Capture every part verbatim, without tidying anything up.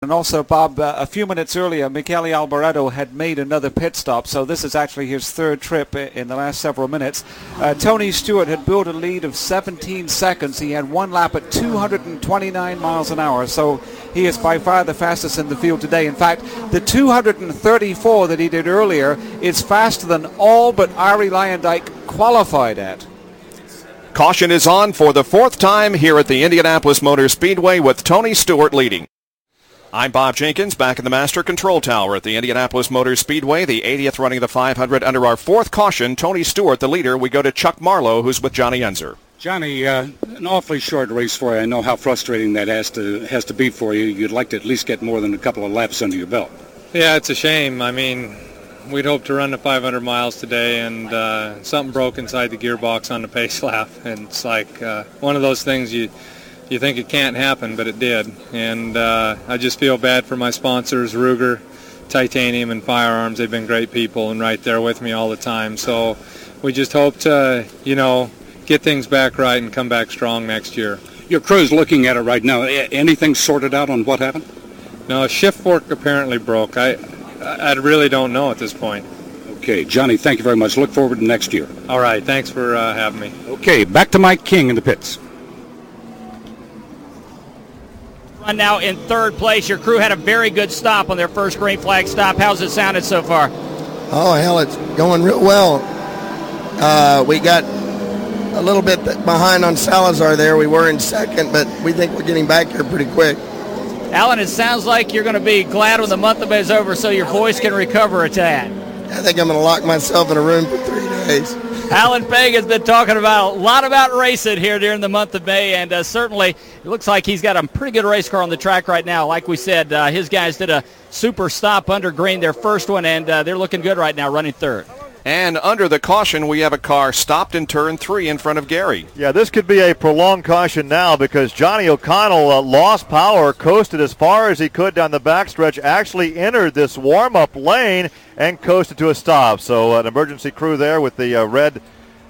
And also, Bob, uh, a few minutes earlier, Michele Alboreto had made another pit stop, so this is actually his third trip in the last several minutes. Uh, Tony Stewart had built a lead of seventeen seconds. He had one lap at two hundred twenty-nine miles an hour, so he is by far the fastest in the field today. In fact, the two hundred thirty-four that he did earlier is faster than all but Arie Luyendyk qualified at. Caution is on for the fourth time here at the Indianapolis Motor Speedway with Tony Stewart leading. I'm Bob Jenkins, back in the Master Control Tower at the Indianapolis Motor Speedway, the eightieth running of the five hundred. Under our fourth caution, Tony Stewart, the leader. We go to Chuck Marlowe, who's with Johnny Enzer. Johnny, uh, an awfully short race for you. I know how frustrating that has to has to be for you. You'd like to at least get more than a couple of laps under your belt. Yeah, it's a shame. I mean, we'd hoped to run the five hundred miles today, and uh, something broke inside the gearbox on the pace lap. And it's like uh, one of those things you... You think it can't happen, but it did. And uh, I just feel bad for my sponsors, Ruger, Titanium, and Firearms. They've been great people and right there with me all the time. So we just hope to, you know, get things back right and come back strong next year. Your crew's looking at it right now. Anything sorted out on what happened? No, a shift fork apparently broke. I, I really don't know at this point. Okay, Johnny, thank you very much. Look forward to next year. All right, thanks for uh, having me. Okay, back to Mike King in the pits. Run now in third place. Your crew had a very good stop on their first green flag stop. How's it sounded so far? Oh, hell, it's going real well. Uh, we got a little bit behind on Salazar there. We were in second, but we think we're getting back here pretty quick. Alan, it sounds like you're going to be glad when the month of May is over so your voice can recover a tad. I think I'm going to lock myself in a room for three days. Alan Pegg has been talking about a lot about racing here during the month of May, and uh, certainly it looks like he's got a pretty good race car on the track right now. Like we said, uh, his guys did a super stop under green, their first one, and uh, they're looking good right now, running third. And under the caution, we have a car stopped in turn three in front of Gary. Yeah, this could be a prolonged caution now because Johnny O'Connell uh, lost power, coasted as far as he could down the backstretch, actually entered this warm-up lane and coasted to a stop. So uh, an emergency crew there with the uh, red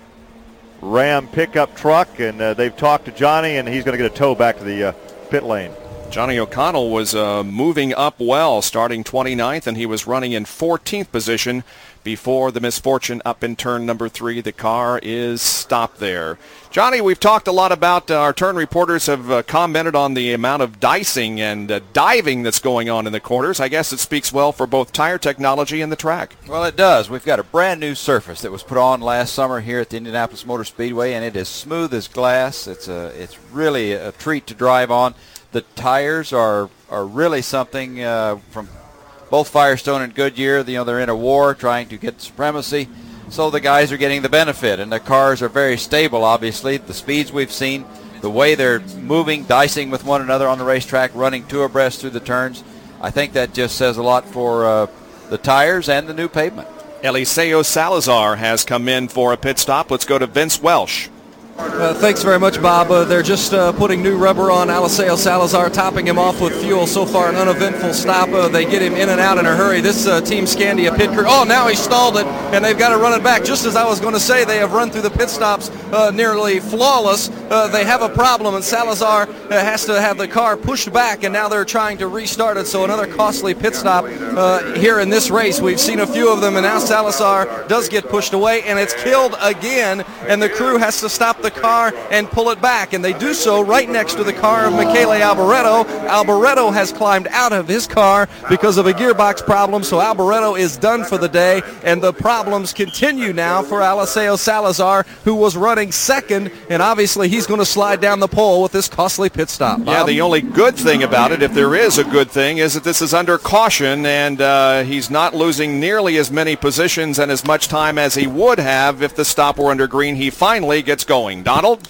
Ram pickup truck, and uh, they've talked to Johnny, and he's going to get a tow back to the uh, pit lane. Johnny O'Connell was uh, moving up well, starting twenty-ninth, and he was running in fourteenth position before the misfortune up in turn number three. The car is stopped there. Johnny, we've talked a lot about, uh, our turn reporters have uh, commented on the amount of dicing and uh, diving that's going on in the corners. I guess it speaks well for both tire technology and the track. Well, it does. We've got a brand new surface that was put on last summer here at the Indianapolis Motor Speedway, and it is smooth as glass. It's a, it's really a treat to drive on. The tires are, are really something uh, from both Firestone and Goodyear. You know, they're in a war trying to get supremacy, so the guys are getting the benefit, and the cars are very stable, obviously. The speeds we've seen, the way they're moving, dicing with one another on the racetrack, running two abreast through the turns, I think that just says a lot for uh, the tires and the new pavement. Eliseo Salazar has come in for a pit stop. Let's go to Vince Welsh. Uh, thanks very much, Bob. Uh, they're just uh, putting new rubber on Eliseo Salazar, topping him off with fuel. So far, an uneventful stop. Uh, they get him in and out in a hurry. This uh, Team Scandia pit crew. Oh, now he stalled it, and they've got to run it back. Just as I was going to say, they have run through the pit stops uh, nearly flawless. Uh, they have a problem, and Salazar uh, has to have the car pushed back, and now they're trying to restart it. So another costly pit stop uh, here in this race. We've seen a few of them, and now Salazar does get pushed away, and it's killed again, and the crew has to stop the car and pull it back, and they do so right next to the car of Michele Alboreto. Alboreto has climbed out of his car because of a gearbox problem, so Alboreto is done for the day, and the problems continue now for Eliseo Salazar, who was running second, and obviously he's going to slide down the pole with this costly pit stop. Bob? Yeah, the only good thing about it, if there is a good thing, is that this is under caution, and uh, he's not losing nearly as many positions and as much time as he would have if the stop were under green. He finally gets going. Donald?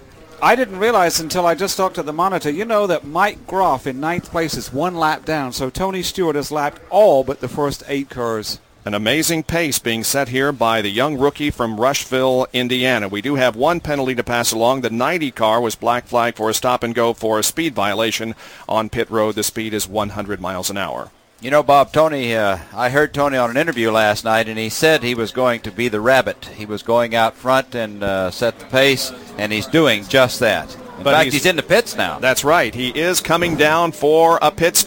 I didn't realize until I just talked to the monitor, you know that Mike Groff in ninth place is one lap down, so Tony Stewart has lapped all but the first eight cars. An amazing pace being set here by the young rookie from Rushville, Indiana. We do have one penalty to pass along. The ninety car was black flagged for a stop and go for a speed violation on pit road. The speed is one hundred miles an hour. You know, Bob, Tony, uh, I heard Tony on an interview last night, and he said he was going to be the rabbit. He was going out front and uh, set the pace, and he's doing just that. In but fact, he's, he's in the pits now. That's right. He is coming down for a pit stop.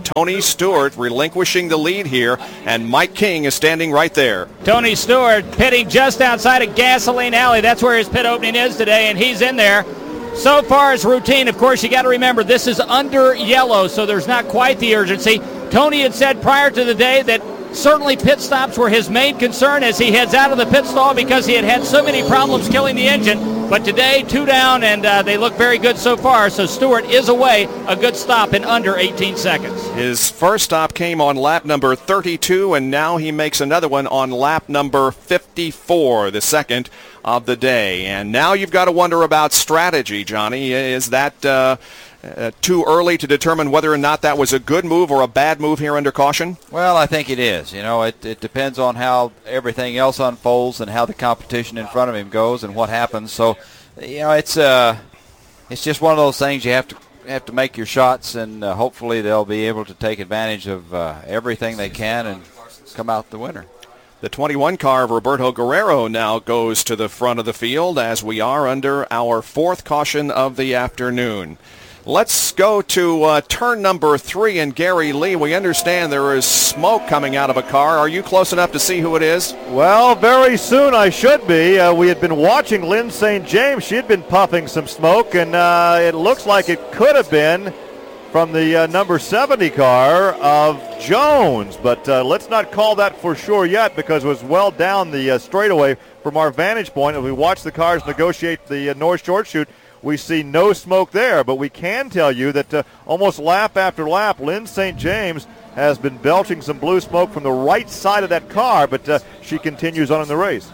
Tony Stewart relinquishing the lead here, and Mike King is standing right there. Tony Stewart pitting just outside of Gasoline Alley. That's where his pit opening is today, and he's in there. So far as routine, of course, you got to remember this is under yellow, so there's not quite the urgency. Tony had said prior to the day that certainly pit stops were his main concern as he heads out of the pit stall because he had had so many problems killing the engine. But today, two down, and uh, they look very good so far. So Stewart is away, a good stop in under eighteen seconds. His first stop came on lap number thirty-two, and now he makes another one on lap number fifty-four, the second of the day. And now you've got to wonder about strategy, Johnny. Is that uh, uh, too early to determine whether or not that was a good move or a bad move here under caution? Well, I think it is. You know, it, it depends on how everything else unfolds and how the competition in front of him goes and what happens. So, you know, it's uh, it's just one of those things you have to have to make your shots, and uh, hopefully they'll be able to take advantage of uh, everything they can and come out the winner. The twenty-one car of Roberto Guerrero now goes to the front of the field as we are under our fourth caution of the afternoon. Let's go to uh, turn number three in Gary Lee. We understand there is smoke coming out of a car. Are you close enough to see who it is? Well, very soon I should be. Uh, we had been watching Lynn Saint James. She had been puffing some smoke, and uh, it looks like it could have been from the uh, number seventy car of Jones. But uh, let's not call that for sure yet because it was well down the uh, straightaway from our vantage point. As we watch the cars negotiate the uh, North Short Chute, we see no smoke there, but we can tell you that uh, almost lap after lap, Lynn Saint James has been belching some blue smoke from the right side of that car, but uh, she continues on in the race.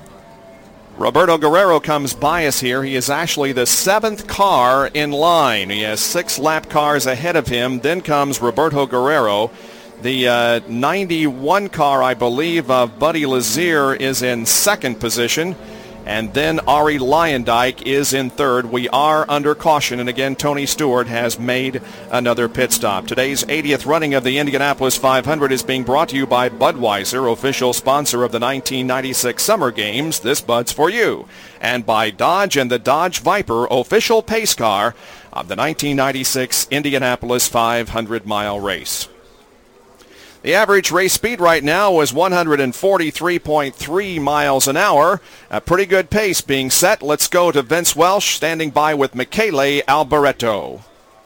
Roberto Guerrero comes by us here. He is actually the seventh car in line. He has six lap cars ahead of him. Then comes Roberto Guerrero. The uh, ninety-one car, I believe, of Buddy Lazier is in second position. And then Ari Lyondike is in third. We are under caution, and again, Tony Stewart has made another pit stop. Today's eightieth running of the Indianapolis five hundred is being brought to you by Budweiser, official sponsor of the nineteen ninety-six Summer Games. This Bud's for you. And by Dodge and the Dodge Viper, official pace car of the nineteen ninety-six Indianapolis five hundred mile race. The average race speed right now is one forty-three point three miles an hour. A pretty good pace being set. Let's go to Vince Welsh standing by with Michele Alboreto.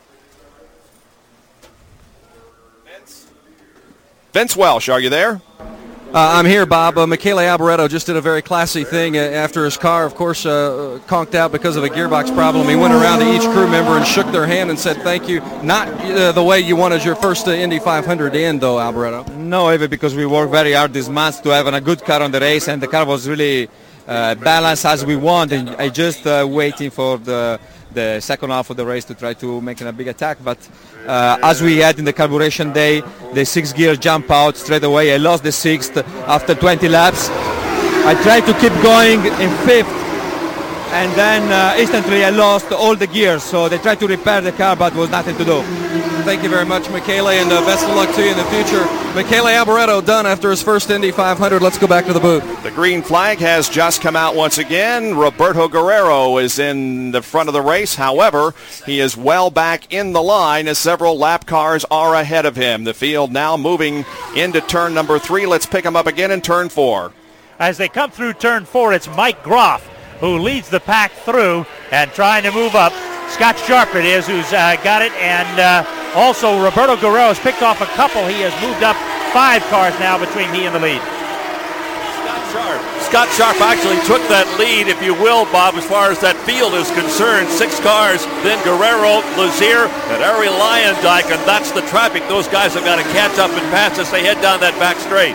Vince? Vince Welsh, are you there? Uh, I'm here, Bob. Uh, Michele Alboreto just did a very classy thing uh, after his car, of course, uh, conked out because of a gearbox problem. He went around to each crew member and shook their hand and said thank you. Not uh, the way you wanted your first uh, Indy five hundred to end, though, Alboreto. No, even because we worked very hard this month to have a good car on the race, and the car was really uh, balanced as we want. And I just uh, waiting for the the second half of the race to try to make a big attack, but uh, as we had in the carburation day, the sixth gear jump out straight away. I lost the sixth after twenty laps. I tried to keep going in fifth, and then uh, instantly I lost all the gears, so they tried to repair the car, but was nothing to do. Thank you very much, Michele, and uh, best of luck to you in the future. Michele Alboreto done after his first Indy five hundred. Let's go back to the booth. The green flag has just come out once again. Roberto Guerrero is in the front of the race. However, he is well back in the line as several lap cars are ahead of him. The field now moving into turn number three. Let's pick him up again in turn four. As they come through turn four, it's Mike Groff who leads the pack through and trying to move up. Scott Sharp it is who's uh, got it, and uh, also Roberto Guerrero has picked off a couple. He has moved up five cars now between he and the lead. Scott Sharp. Scott Sharp actually took that lead, if you will, Bob, as far as that field is concerned. Six cars, then Guerrero, Lazier, and Ari Lyondike, and that's the traffic. Those guys have got to catch up and pass as they head down that back straight.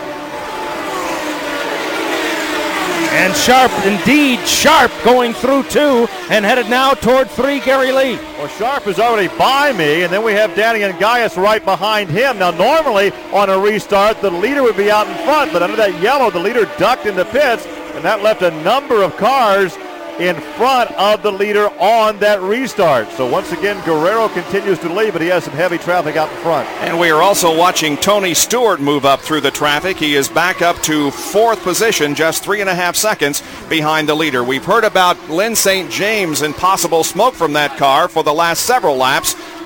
And Sharp, indeed, Sharp going through two and headed now toward three, Gary Lee. Well, Sharp is already by me, and then we have Danny and Gaius right behind him. Now, normally on a restart, the leader would be out in front, but under that yellow, the leader ducked into pits, and that left a number of cars in front of the leader on that restart. So once again, Guerrero continues to lead, but he has some heavy traffic out in front. And we are also watching Tony Stewart move up through the traffic. He is back up to fourth position, just three and a half seconds behind the leader. We've heard about Lynn Saint James and possible smoke from that car for the last several laps.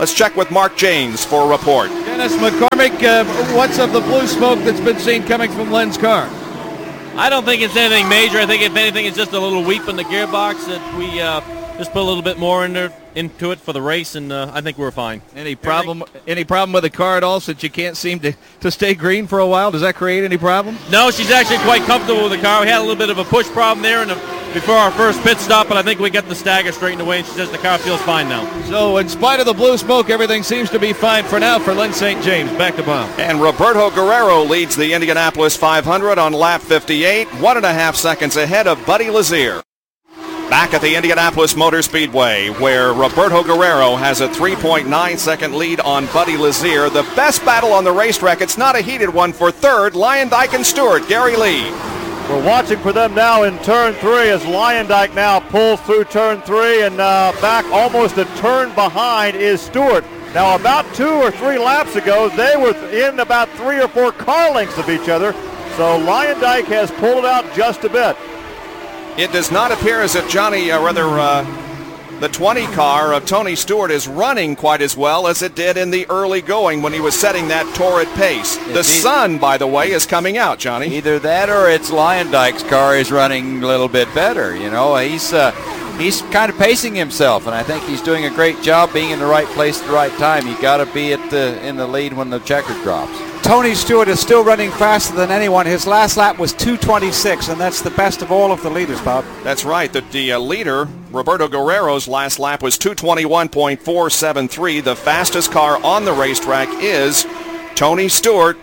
Let's check with Mark James for a report. Dennis McCormick, uh, what's of the blue smoke that's been seen coming from Len's car? I don't think it's anything major. I think if anything, it's just a little weep in the gearbox that we uh, just put a little bit more in there, into it for the race, and uh, I think we're fine. Any problem? Any problem with the car at all since you can't seem to, to stay green for a while? Does that create any problem? No, she's actually quite comfortable with the car. We had a little bit of a push problem there in the, before our first pit stop, but I think we got the stagger straightened away, and she says the car feels fine now. So in spite of the blue smoke, everything seems to be fine for now for Len Saint James. Back to Bob. And Roberto Guerrero leads the Indianapolis five hundred on lap fifty-eight, one and a half seconds ahead of Buddy Lazier. Back at the Indianapolis Motor Speedway, where Roberto Guerrero has a three point nine second lead on Buddy Lazier. The best battle on the racetrack. It's not a heated one for third. Lyondike and Stewart. Gary Lee. We're watching for them now in turn three as Lyondike now pulls through turn three, and uh, back almost a turn behind is Stewart. Now about two or three laps ago, they were in about three or four car lengths of each other. So Lyondike has pulled out just a bit. It does not appear as if Johnny, uh, rather, uh, the twenty car of Tony Stewart is running quite as well as it did in the early going when he was setting that torrid pace. It's the sun, by the way, is coming out, Johnny. Either that or it's Lyondike's car is running a little bit better. You know, he's uh, he's kind of pacing himself, and I think he's doing a great job being in the right place at the right time. You got to be at the in the lead when the checker drops. Tony Stewart is still running faster than anyone. His last lap was two twenty-six, and that's the best of all of the leaders, Bob. That's right. The, the uh, leader, Roberto Guerrero's last lap was two twenty-one point four seven three. The fastest car on the racetrack is Tony Stewart.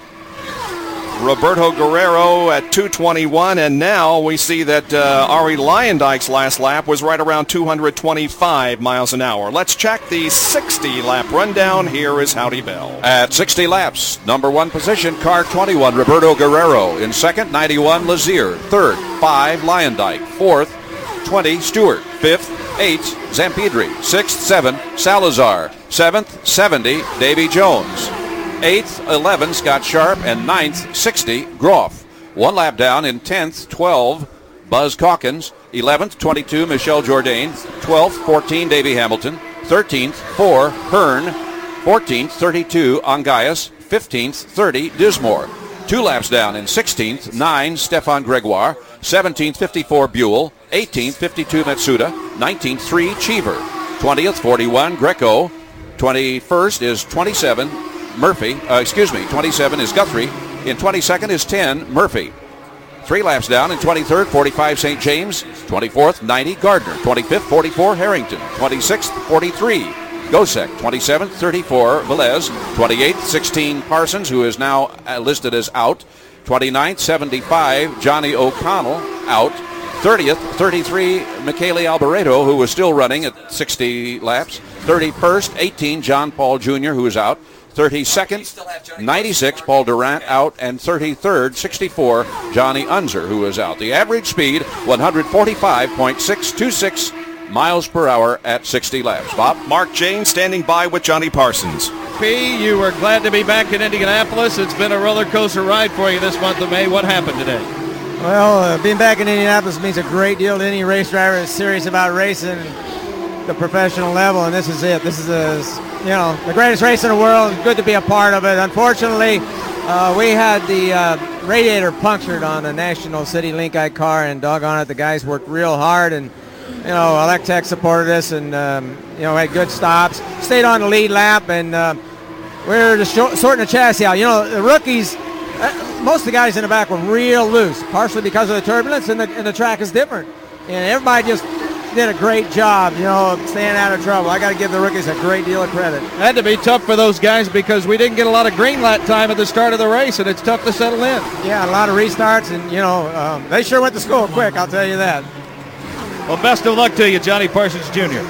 Roberto Guerrero at two twenty-one, and now we see that uh, Arie Lyondike's last lap was right around two twenty-five miles an hour. Let's check the sixty lap rundown. Here is Howdy Bell. At sixty laps, number one position, car twenty-one, Roberto Guerrero. In second, ninety-one, Lazier. Third, five, Lyondike. Fourth, twenty, Stewart. Fifth, eight, Zampidri. Sixth, seven, Salazar. Seventh, seventy, Davy Jones. Eighth, eleven, Scott Sharp, and ninth, sixty, Groff. One lap down in tenth, twelve, Buzz Calkins. eleventh, twenty-two, Michel Jourdain. twelfth, fourteen, Davy Hamilton. thirteenth, four, Hearn. fourteenth, thirty-two, Angaias. fifteenth, thirty, Dismore. Two laps down in sixteenth, nine, Stefan Gregoire. seventeenth, fifty-four, Buell. eighteenth, fifty-two, Matsuda. nineteenth, three, Cheever. twentieth, forty-one, Greco. twenty-first is twenty-seven, Murphy, uh, excuse me, twenty-seven is Guthrie. In twenty-second is ten, Murphy. Three laps down in twenty-third, forty-five, Saint James. twenty-fourth, ninety, Gardner. twenty-fifth, forty-four, Harrington. twenty-sixth, forty-three, Gosek. twenty-seventh, thirty-four, Velez. twenty-eighth, sixteen, Parsons, who is now listed as out. twenty-ninth, seventy-five, Johnny O'Connell, out. thirtieth, thirty-three, Michele Alboreto, who was still running at sixty laps. thirty-first, eighteen, John Paul Junior, who is out. thirty-second, ninety-six, Paul Durant, out. And thirty-third, sixty-four, Johnny Unser, who is out. The average speed, one forty-five point six two six miles per hour at sixty laps. Bob? Mark James standing by with Johnny Parsons. P, you were glad to be back in Indianapolis. It's been a roller coaster ride for you this month of May. What happened today? Well, uh, being back in Indianapolis means a great deal to any race driver that's serious about racing the professional level, and this is it. This is a, you know, the greatest race in the world. Good to be a part of it. Unfortunately, uh, we had the uh, radiator punctured on a National City Link-Eye car, and doggone it, the guys worked real hard, and you know, Electech supported us, and um, you know, had good stops. Stayed on the lead lap, and uh, we were just short, sorting the chassis out. You know, the rookies, uh, most of the guys in the back were real loose, partially because of the turbulence, and the, and the track is different, and everybody just did a great job, you know, staying out of trouble. I got to give the rookies a great deal of credit. It had to be tough for those guys because we didn't get a lot of green light time at the start of the race, and it's tough to settle in. Yeah, a lot of restarts, and, you know, um, they sure went to school quick, I'll tell you that. Well, best of luck to you, Johnny Parsons Junior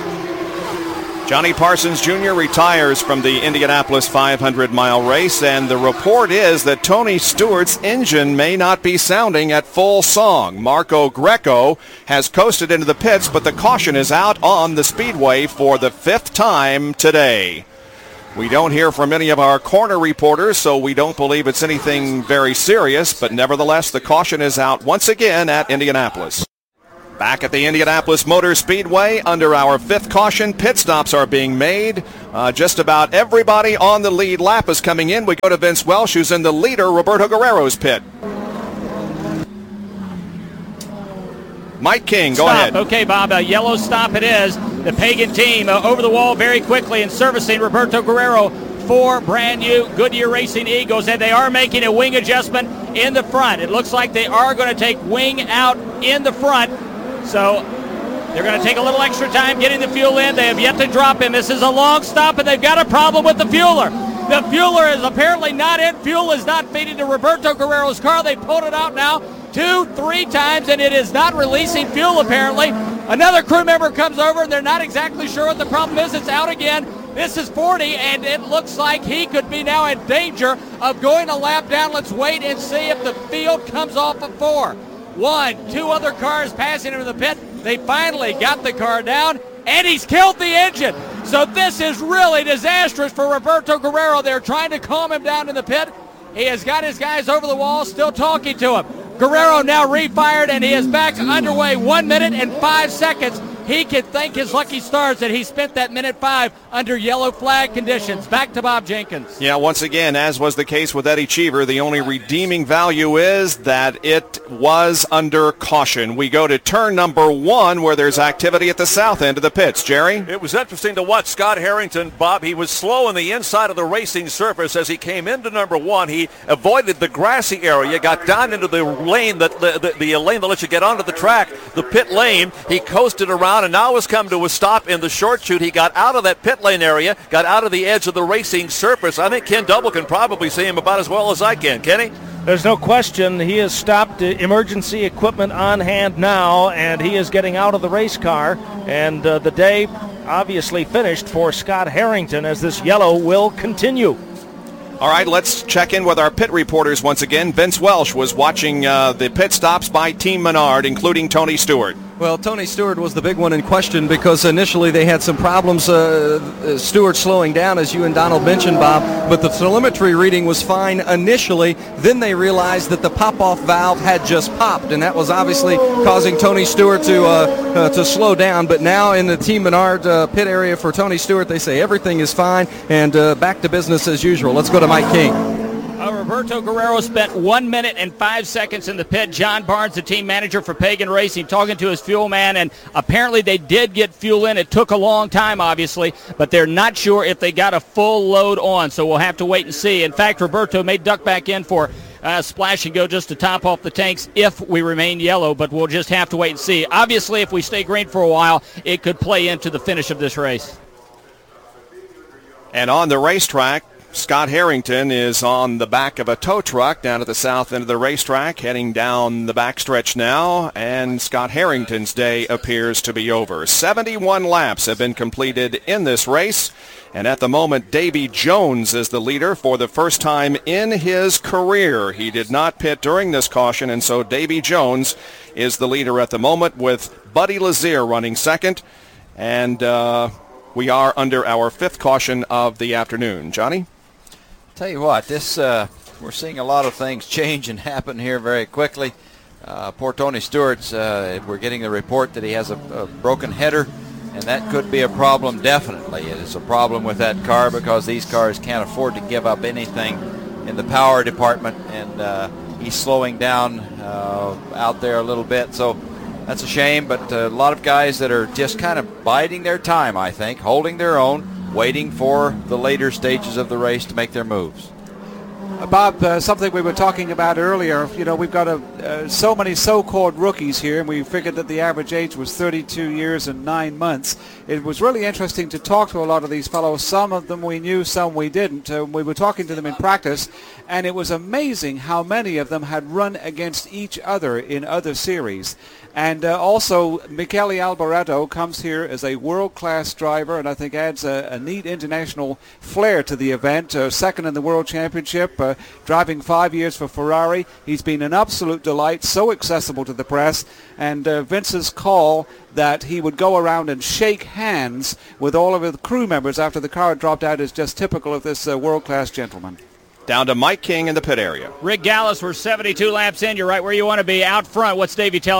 Johnny Parsons Junior retires from the Indianapolis five hundred mile race, and the report is that Tony Stewart's engine may not be sounding at full song. Marco Greco has coasted into the pits, but the caution is out on the speedway for the fifth time today. We don't hear from any of our corner reporters, so we don't believe it's anything very serious, but nevertheless, the caution is out once again at Indianapolis. Back at the Indianapolis Motor Speedway, under our fifth caution, pit stops are being made. Uh, just about everybody on the lead lap is coming in. We go to Vince Welsh, who's in the leader, Roberto Guerrero's pit. Mike King, go stop. ahead. Okay, Bob, a yellow stop it is. The Pagan team uh, over the wall very quickly and servicing Roberto Guerrero. Four brand new Goodyear Racing Eagles, and they are making a wing adjustment in the front. It looks like they are going to take wing out in the front. So they're going to take a little extra time getting the fuel in. They have yet to drop him. This is a long stop, and they've got a problem with the fueler. The fueler is apparently not in. Fuel is not feeding to Roberto Guerrero's car. They pulled it out now two, three times, and it is not releasing fuel apparently. Another crew member comes over, and they're not exactly sure what the problem is. It's out again. This is forty, and it looks like he could be now in danger of going a lap down. Let's wait and see if the field comes off of four. One, two other cars passing him in the pit. They finally got the car down, and he's killed the engine. So this is really disastrous for Roberto Guerrero. They're trying to calm him down in the pit. He has got his guys over the wall, still talking to him. Guerrero now refired, and he is back underway. One minute and five seconds. He can thank his lucky stars that he spent that minute five under yellow flag conditions. Back to Bob Jenkins. Yeah, once again, as was the case with Eddie Cheever, the only redeeming value is that it was under caution. We go to turn number one, where there's activity at the south end of the pits. Jerry? It was interesting to watch Scott Harrington, Bob. He was slow on the inside of the racing surface as he came into number one. He avoided the grassy area, got down into the lane that the, the, the lane that lets you get onto the track, the pit lane. He coasted around and now has come to a stop in the short chute. He got out of that pit lane area, got out of the edge of the racing surface. I think Ken Double can probably see him about as well as I can. Kenny? There's no question he has stopped emergency equipment on hand now, and he is getting out of the race car. And uh, the day obviously finished for Scott Harrington as this yellow will continue. All right, let's check in with our pit reporters once again. Vince Welsh was watching uh, the pit stops by Team Menard, including Tony Stewart. Well, Tony Stewart was the big one in question because initially they had some problems, uh, Stewart slowing down, as you and Donald mentioned, Bob, but the telemetry reading was fine initially. Then they realized that the pop-off valve had just popped, and that was obviously causing Tony Stewart to uh, uh, to slow down. But now in the Team Menard uh, pit area for Tony Stewart, they say everything is fine and uh, back to business as usual. Let's go to Mike King. Uh, Roberto Guerrero spent one minute and five seconds in the pit. John Barnes, the team manager for Pagan Racing, talking to his fuel man, and apparently they did get fuel in. It took a long time, obviously, but they're not sure if they got a full load on, so we'll have to wait and see. In fact, Roberto may duck back in for uh, splash and go just to top off the tanks if we remain yellow, but we'll just have to wait and see. Obviously, if we stay green for a while, it could play into the finish of this race. And on the racetrack, Scott Harrington is on the back of a tow truck down at the south end of the racetrack, heading down the backstretch now, and Scott Harrington's day appears to be over. seventy-one laps have been completed in this race, and at the moment, Davy Jones is the leader for the first time in his career. He did not pit during this caution, and so Davy Jones is the leader at the moment, with Buddy Lazier running second, and uh, we are under our fifth caution of the afternoon. Johnny? Tell you what, this uh, we're seeing a lot of things change and happen here very quickly. Uh, poor Tony Stewart's, uh, we're getting the report that he has a, a broken header, and that could be a problem, definitely. It is a problem with that car because these cars can't afford to give up anything in the power department, and uh, he's slowing down uh, out there a little bit. So that's a shame, but a lot of guys that are just kind of biding their time, I think, holding their own, waiting for the later stages of the race to make their moves. Uh, Bob, uh, something we were talking about earlier, you know, we've got a, uh, so many so-called rookies here, and we figured that the average age was thirty-two years and nine months. It was really interesting to talk to a lot of these fellows. Some of them we knew, some we didn't. Uh, we were talking to them in practice, and it was amazing how many of them had run against each other in other series. And uh, also, Michele Alboreto comes here as a world-class driver, and I think adds a, a neat international flair to the event. Uh, second in the World Championship, uh, driving five years for Ferrari. He's been an absolute delight, so accessible to the press. And uh, Vince's call that he would go around and shake hands with all of the crew members after the car had dropped out is just typical of this uh, world-class gentleman. Down to Mike King in the pit area. Rick Gallus, we're seventy-two laps in. You're right where you want to be, out front. What's Davey telling you?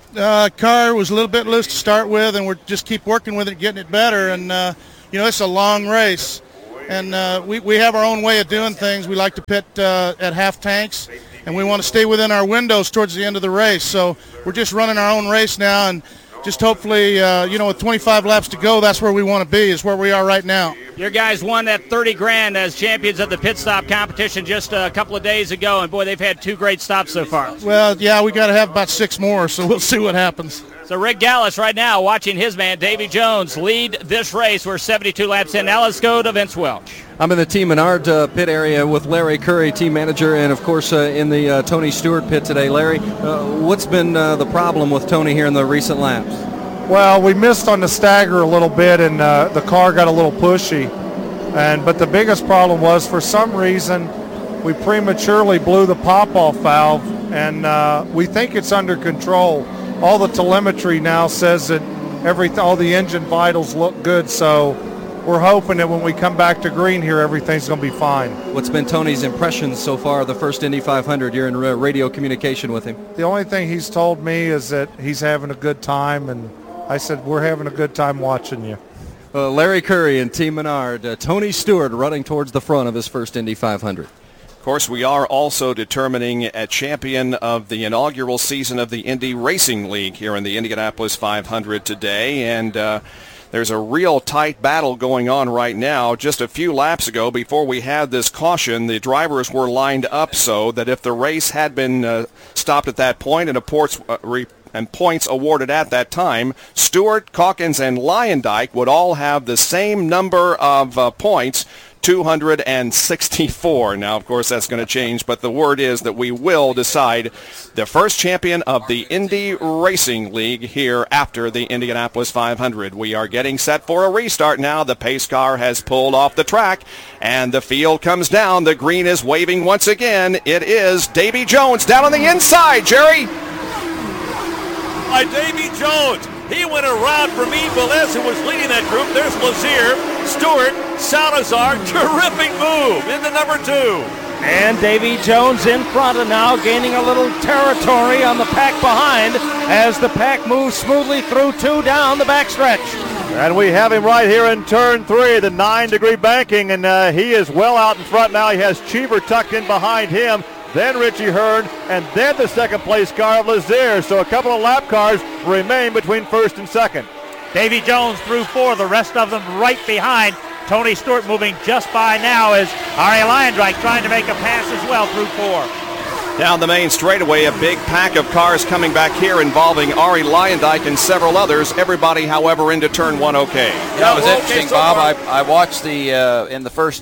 Uh, car was a little bit loose to start with, and we're just keep working with it, getting it better. And, uh, you know, it's a long race. And uh, we, we have our own way of doing things. We like to pit uh, at half tanks, and we want to stay within our windows towards the end of the race. So we're just running our own race now, and just hopefully, uh, you know, with twenty-five laps to go, that's where we want to be, is where we are right now. Your guys won that thirty grand as champions of the pit stop competition just a couple of days ago, and boy, they've had two great stops so far. Well, yeah, we got to have about six more, so we'll see what happens. So Rick Gallus right now watching his man, Davy Jones, lead this race. We're seventy-two laps in. Now let's go to Vince Welch. I'm in the Team Menard uh, pit area with Larry Curry, team manager, and of course uh, in the uh, Tony Stewart pit today. Larry, uh, what's been uh, the problem with Tony here in the recent laps? Well, we missed on the stagger a little bit, and uh, the car got a little pushy. And but the biggest problem was, for some reason, we prematurely blew the pop-off valve, and uh, we think it's under control. All the telemetry now says that every all the engine vitals look good, so we're hoping that when we come back to green here, everything's going to be fine. What's been Tony's impressions so far of the first Indy five hundred? You're in uh, radio communication with him. The only thing he's told me is that he's having a good time, and I said, we're having a good time watching you. Uh, Larry Curry and Team Menard. Uh, Tony Stewart running towards the front of his first Indy five hundred. Of course, we are also determining a champion of the inaugural season of the Indy Racing League here in the Indianapolis five hundred today, and uh, there's a real tight battle going on right now. Just a few laps ago, before we had this caution, the drivers were lined up so that if the race had been uh, stopped at that point and a ports, uh, re- and points awarded at that time, Stewart, Calkins, and Lyondike would all have the same number of uh, points, two hundred sixty-four. Now, of course, that's going to change, but the word is that we will decide the first champion of the Indy Racing League here after the Indianapolis five hundred. We are getting set for a restart now. The pace car has pulled off the track, and the field comes down. The green is waving once again. It is Davy Jones down on the inside, Jerry. By Davy Jones. He went around for me, Velez, who was leading that group. There's Lazier, Stewart, Salazar. Terrific move into number two. And Davy Jones in front, and now gaining a little territory on the pack behind as the pack moves smoothly through two down the backstretch. And we have him right here in turn three, the nine-degree banking, and uh, he is well out in front now. He has Cheever tucked in behind him, then Richie Hearn, and then the second-place car of Lazier. So a couple of lap cars remain between first and second. Davy Jones through four, the rest of them right behind. Tony Stewart moving just by now as Arie Luyendyk trying to make a pass as well through four. Down the main straightaway, a big pack of cars coming back here involving Arie Luyendyk and several others. Everybody, however, into turn one okay. That was interesting, Bob. I, I watched the, uh, in the first...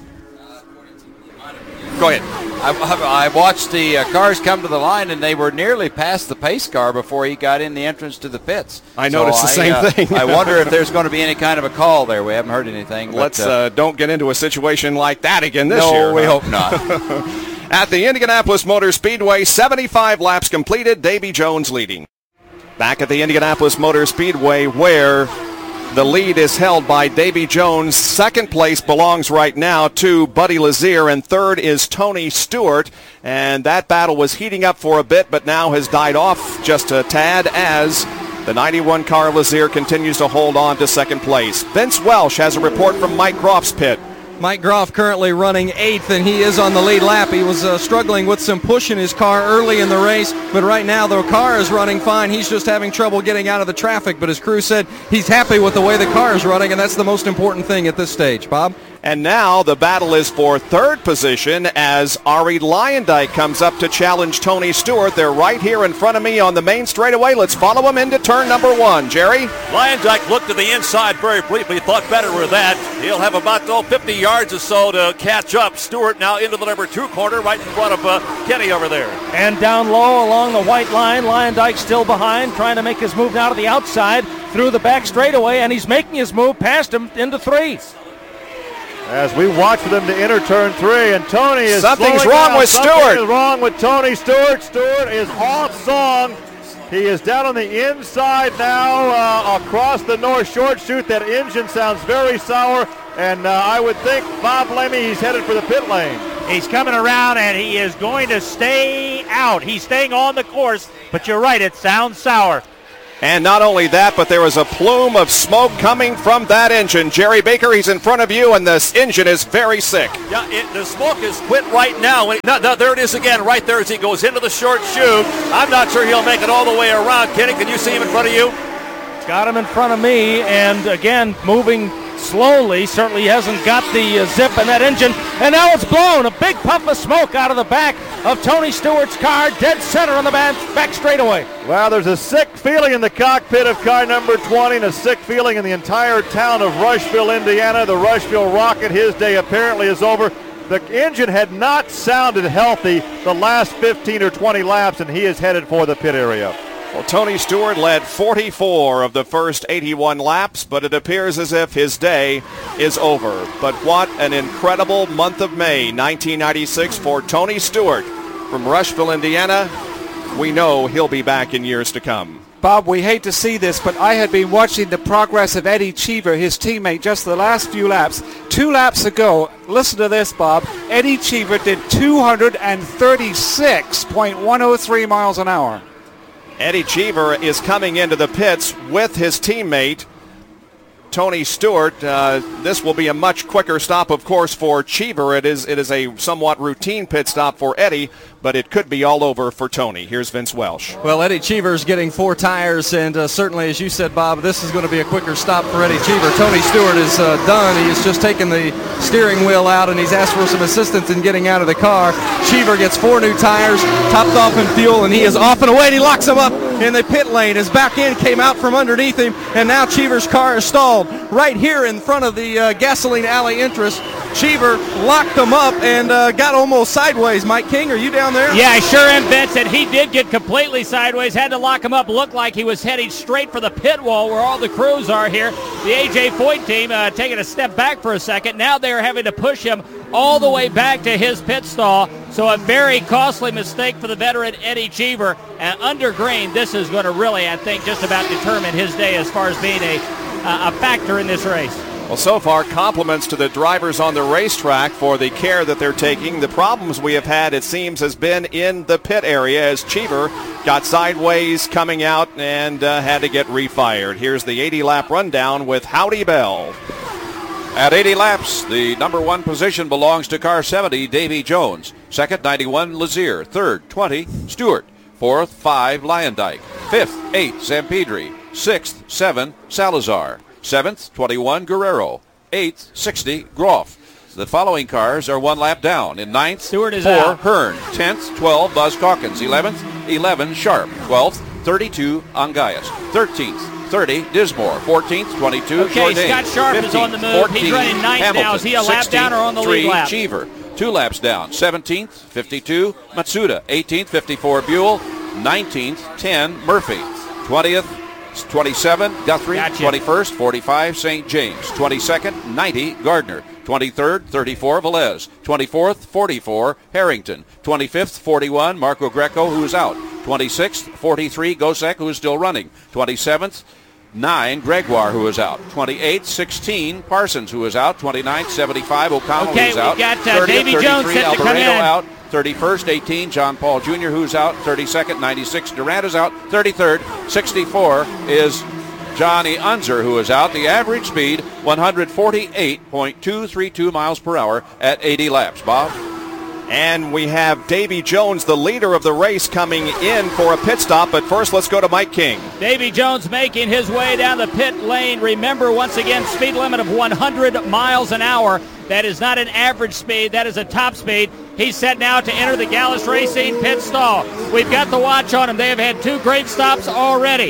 Go ahead. I, I watched the uh, cars come to the line, and they were nearly past the pace car before he got in the entrance to the pits. I noticed so the same I, uh, thing. I wonder if there's going to be any kind of a call there. We haven't heard anything. But, Let's uh, uh, don't get into a situation like that again this no, year. No, we huh? hope not. At the Indianapolis Motor Speedway, seventy-five laps completed, Davy Jones leading. Back at the Indianapolis Motor Speedway, where the lead is held by Davy Jones. Second place belongs right now to Buddy Lazier, and third is Tony Stewart. And that battle was heating up for a bit, but now has died off just a tad as the ninety-one car Lazier continues to hold on to second place. Vince Welsh has a report from Mike Groff's pit. Mike Groff currently running eighth, and he is on the lead lap. He was uh, struggling with some push in his car early in the race, but right now the car is running fine. He's just having trouble getting out of the traffic, but his crew said he's happy with the way the car is running, and that's the most important thing at this stage. Bob? And now the battle is for third position as Arie Luyendyk comes up to challenge Tony Stewart. They're right here in front of me on the main straightaway. Let's follow him into turn number one. Jerry? Luyendyk looked to the inside very briefly, thought better with that. He'll have about oh, fifty yards or so to catch up. Stewart now into the number two corner right in front of uh, Kenny over there. And down low along the white line, Luyendyk still behind, trying to make his move now to the outside through the back straightaway, and he's making his move past him into three. As we watch for them to enter turn three, and Tony is Something's slowing wrong down. with Something Stewart. is wrong with Tony Stewart. Stewart is off song. He is down on the inside now uh, across the north short chute. That engine sounds very sour, and uh, I would think Bob Lemmy, he's headed for the pit lane. He's coming around, and he is going to stay out. He's staying on the course, but you're right, it sounds sour. And not only that, but there is a plume of smoke coming from that engine. Jerry Baker, he's in front of you, and this engine is very sick. Yeah, it, the smoke is quit right now. When, no, no, there it is again, right there as he goes into the short chute. I'm not sure he'll make it all the way around. Kenny, can you see him in front of you? Got him in front of me, and again, moving slowly. Certainly hasn't got the uh, zip in that engine. And now it's blown. A big puff of smoke out of the back of Tony Stewart's car, dead center on the back, back straightaway. Well, there's a sick feeling in the cockpit of car number twenty and a sick feeling in the entire town of Rushville, Indiana. The Rushville Rocket, his day apparently is over. The engine had not sounded healthy the last fifteen or twenty laps, and he is headed for the pit area. Well, Tony Stewart led forty-four of the first eighty-one laps, but it appears as if his day is over. But what an incredible month of May, nineteen ninety-six, for Tony Stewart from Rushville, Indiana. We know he'll be back in years to come. Bob, we hate to see this, but I had been watching the progress of Eddie Cheever, his teammate, just the last few laps. Two laps ago, listen to this, Bob, Eddie Cheever did two thirty-six point one oh three miles an hour. Eddie Cheever is coming into the pits with his teammate, Tony Stewart. Uh, this will be a much quicker stop, of course, for Cheever. It is it is a somewhat routine pit stop for Eddie, but it could be all over for Tony. Here's Vince Welsh. Well, Eddie Cheever's getting four tires, and uh, certainly, as you said, Bob, this is going to be a quicker stop for Eddie Cheever. Tony Stewart is uh, done. He has just taken the steering wheel out, and he's asked for some assistance in getting out of the car. Cheever gets four new tires, topped off in fuel, and he is off and away, and he locks him up in the pit lane. His back end came out from underneath him, and now Cheever's car is stalled right here in front of the uh, gasoline alley entrance. Cheever locked him up and uh, got almost sideways. Mike King, are you down there? Yeah, I sure am, Vince, and he did get completely sideways, had to lock him up. Looked like he was heading straight for the pit wall where all the crews are here. The A J Foyt team uh, taking a step back for a second. Now they're having to push him all the way back to his pit stall. So a very costly mistake for the veteran Eddie Cheever. And under green, this is going to really, I think, just about determine his day as far as being a, uh, a factor in this race. Well, so far, compliments to the drivers on the racetrack for the care that they're taking. The problems we have had, it seems, has been in the pit area as Cheever got sideways coming out and uh, had to get refired. Here's the eighty-lap rundown with Howdy Bell. At eighty laps, the number one position belongs to car seventy, Davy Jones. Second, ninety-one, Lazier. Third, twenty, Stewart. Fourth, five, Lyondike. Fifth, eight, Zampedri. Sixth, seven, Salazar. Seventh, twenty-one, Guerrero. Eighth, sixty, Groff. The following cars are one lap down. In ninth, Stewart is four, out. Hearn. Tenth, twelve, Buzz Calkins. Eleventh, eleven, Sharp. Twelfth, thirty-two, Angayas. Thirteenth, thirty, Dismore. Fourteenth, twenty-two, Okay, Jourdain. Scott Sharp is on the move. He's running ninth Hamilton. now. Is he a lap down or on the lead sixteenth, lap? Cheever. Two laps down. seventeenth, fifty-two, Matsuda. eighteenth, fifty-four, Buell. nineteenth, ten, Murphy. twentieth, twenty-seven, Guthrie. Gotcha. twenty-first, forty-five, Saint James. twenty-second, ninety, Gardner. twenty-third, thirty-four, Velez. twenty-fourth, forty-four, Harrington. twenty-fifth, forty-one, Marco Greco, who is out. twenty-sixth, forty-three, Gosek, who is still running. twenty-seventh, nine, Gregoire, who is out. twenty-eighth, sixteen, Parsons, who is out. twenty-ninth, seventy-five, O'Connell, Okay, who's out. we've got, uh, thirtieth, Davy Jones thirty-three, set to come Alboreto in. out. thirty-first, eighteen, John Paul Junior, who's out. thirty-second, ninety-six, Durant is out. thirty-third, sixty-four is Johnny Unzer, who is out. The average speed, one forty-eight point two three two miles per hour at eighty laps. Bob? And we have Davy Jones, the leader of the race, coming in for a pit stop. But first, let's go to Mike King. Davy Jones making his way down the pit lane. Remember, once again, speed limit of one hundred miles an hour. That is not an average speed. That is a top speed. He's set now to enter the Gallus Racing pit stall. We've got the watch on him. They have had two great stops already.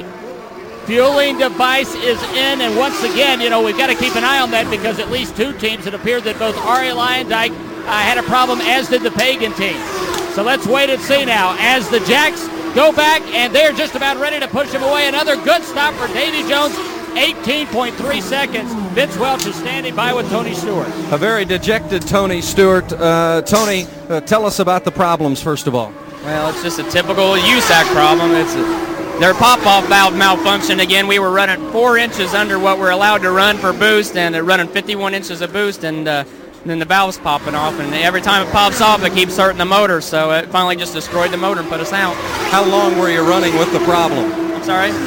Fueling device is in, and once again, you know, we've got to keep an eye on that because at least two teams, it appeared that both Arie Luyendyk uh, had a problem, as did the Pagan team. So let's wait and see now as the Jacks go back, and they're just about ready to push him away. Another good stop for Davy Jones, eighteen point three seconds. Vince Welch is standing by with Tony Stewart. A very dejected Tony Stewart. Uh, Tony, uh, tell us about the problems, first of all. Well, it's just a typical U S A C problem. It's a, their pop-off valve malfunctioned again. We were running four inches under what we're allowed to run for boost, and they're running fifty-one inches of boost, and, uh, and then the valve's popping off. And every time it pops off, it keeps hurting the motor. So it finally just destroyed the motor and put us out. How long were you running with the problem? I'm sorry?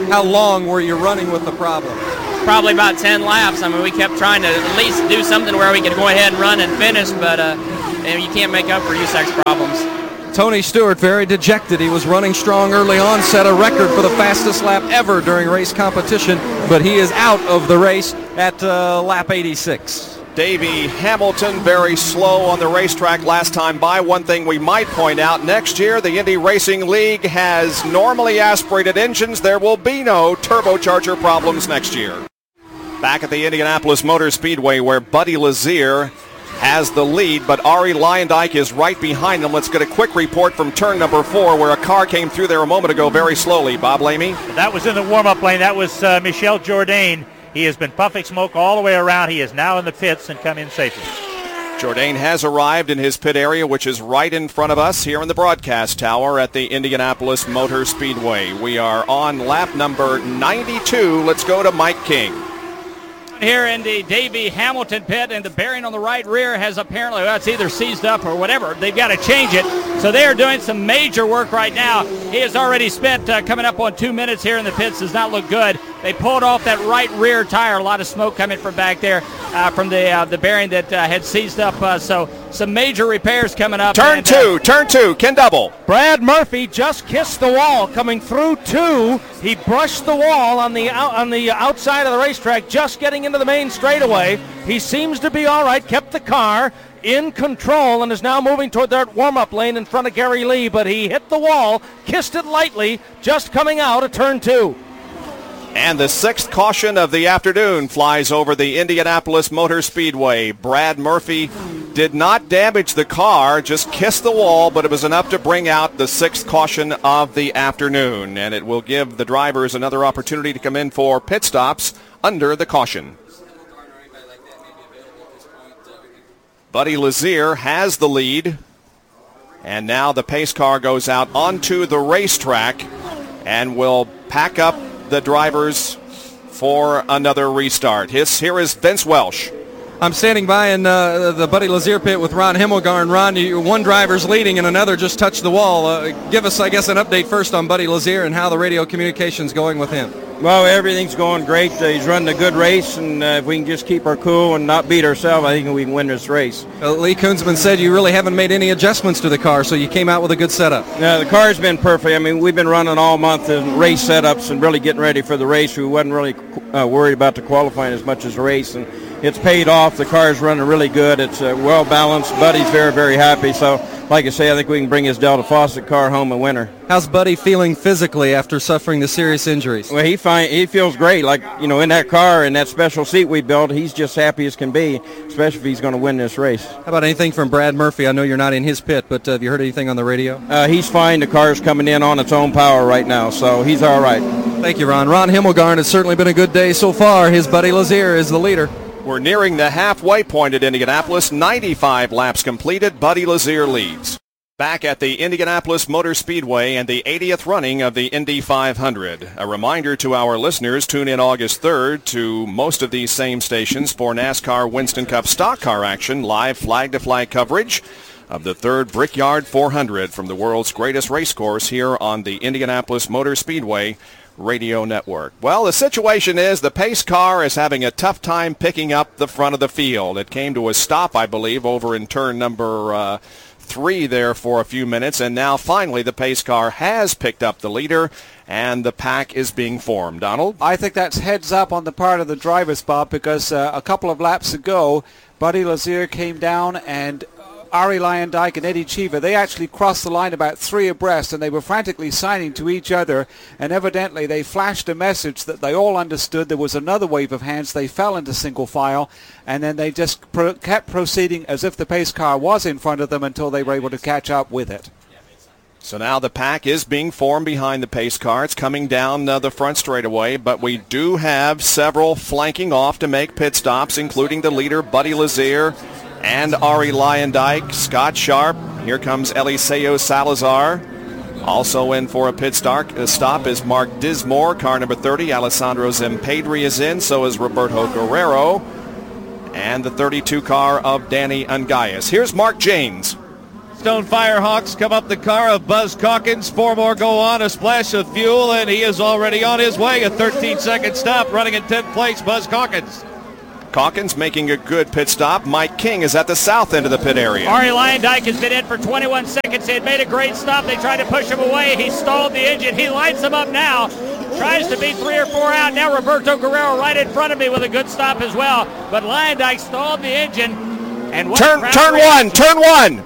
How long were you running with the problem? Probably about ten laps. I mean, we kept trying to at least do something where we could go ahead and run and finish, but uh, you can't make up for U S A C's problems. Tony Stewart very dejected. He was running strong early on, set a record for the fastest lap ever during race competition, but he is out of the race at uh, lap eighty-six. Davey Hamilton very slow on the racetrack last time by. One thing we might point out, next year the Indy Racing League has normally aspirated engines. There will be no turbocharger problems next year. Back at the Indianapolis Motor Speedway where Buddy Lazier has the lead, but Ari Leyendijk is right behind them. Let's get a quick report from turn number four where a car came through there a moment ago very slowly. Bob Lamey? That was in the warm-up lane. That was uh, Michel Jourdain. He has been puffing smoke all the way around. He is now in the pits and come in safely. Jourdain has arrived in his pit area, which is right in front of us here in the broadcast tower at the Indianapolis Motor Speedway. We are on lap number ninety-two. Let's go to Mike King. Here in the Davey Hamilton pit, and the bearing on the right rear has apparently, well, it's either seized up or whatever. They've got to change it. So they are doing some major work right now. He has already spent uh, coming up on two minutes here in the pits. Does not look good. They pulled off that right rear tire. A lot of smoke coming from back there uh, from the uh, the bearing that uh, had seized up. Uh, so some major repairs coming up. Turn and, two, uh, turn two, Ken Double. Brad Murphy just kissed the wall coming through two. He brushed the wall on the out, on the outside of the racetrack, just getting into the main straightaway. He seems to be all right, kept the car in control and is now moving toward that warm-up lane in front of Gary Lee, but he hit the wall, kissed it lightly, just coming out of turn two. And the sixth caution of the afternoon flies over the Indianapolis Motor Speedway. Brad Murphy did not damage the car, just kissed the wall, but it was enough to bring out the sixth caution of the afternoon. And it will give the drivers another opportunity to come in for pit stops under the caution. Buddy Lazier has the lead. And now the pace car goes out onto the racetrack and will pack up the drivers for another restart. His, here is Vince Welsh. I'm standing by in uh, the Buddy Lazier pit with Ron Himmelgarn. Ron, you, one driver's leading and another just touched the wall. Uh, give us, I guess, an update first on Buddy Lazier and how the radio communication's going with him. Well, everything's going great. Uh, he's running a good race, and uh, if we can just keep our cool and not beat ourselves, I think we can win this race. Uh, Lee Kunzman said you really haven't made any adjustments to the car, so you came out with a good setup. No, the car's been perfect. I mean, we've been running all month in race setups and really getting ready for the race. We wasn't really uh, worried about the qualifying as much as the race, and it's paid off. The car's running really good. It's uh, well balanced. Buddy's very, very happy. So, like I say, I think we can bring his Delta Faucet car home a winner. How's Buddy feeling physically after suffering the serious injuries? Well, he find, he feels great. Like, you know, in that car, in that special seat we built, he's just happy as can be, especially if he's going to win this race. How about anything from Brad Murphy? I know you're not in his pit, but uh, have you heard anything on the radio? Uh, he's fine. The car's coming in on its own power right now, so he's all right. Thank you, Ron. Ron Himmelgarn, has certainly been a good day so far. His Buddy Lazier is the leader. We're nearing the halfway point at Indianapolis. ninety-five laps completed. Buddy Lazier leads. Back at the Indianapolis Motor Speedway and the eightieth running of the Indy five hundred. A reminder to our listeners, tune in August third to most of these same stations for NASCAR Winston Cup stock car action, live flag-to-flag coverage of the third Brickyard four hundred from the world's greatest race course here on the Indianapolis Motor Speedway Radio Network. Well, the situation is the pace car is having a tough time picking up the front of the field. It came to a stop, I believe, over in turn number uh, three there for a few minutes, and now finally the pace car has picked up the leader, and the pack is being formed. Donald? I think that's heads up on the part of the drivers, Bob, because uh, a couple of laps ago, Buddy Lazier came down and Ari Leyendijk and Eddie Cheever, they actually crossed the line about three abreast, and they were frantically signing to each other, and evidently they flashed a message that they all understood. There was another wave of hands. They fell into single file, and then they just pro- kept proceeding as if the pace car was in front of them until they were able to catch up with it. So now the pack is being formed behind the pace car. It's coming down uh, the front straightaway, but we do have several flanking off to make pit stops, including the leader, Buddy Lazier, and Ari Leyendijk, Scott Sharp. Here comes Eliseo Salazar. Also in for a pit start, a stop is Mark Dismore, car number thirty. Alessandro Zempedri is in, so is Roberto Guerrero. And the thirty-two car of Danny Ungayas. Here's Mark Janes. Stone Firehawks come up the car of Buzz Calkins. Four more go on, a splash of fuel, and he is already on his way. A thirteen-second stop, running in tenth place, Buzz Calkins. Calkins making a good pit stop. Mike King is at the south end of the pit area. Ari Lyondike has been in for twenty-one seconds. He had made a great stop. They tried to push him away. He stalled the engine. He lights him up now. Tries to be three or four out. Now Roberto Guerrero right in front of me with a good stop as well. But Lyondike stalled the engine. And what turn, turn one, turn one.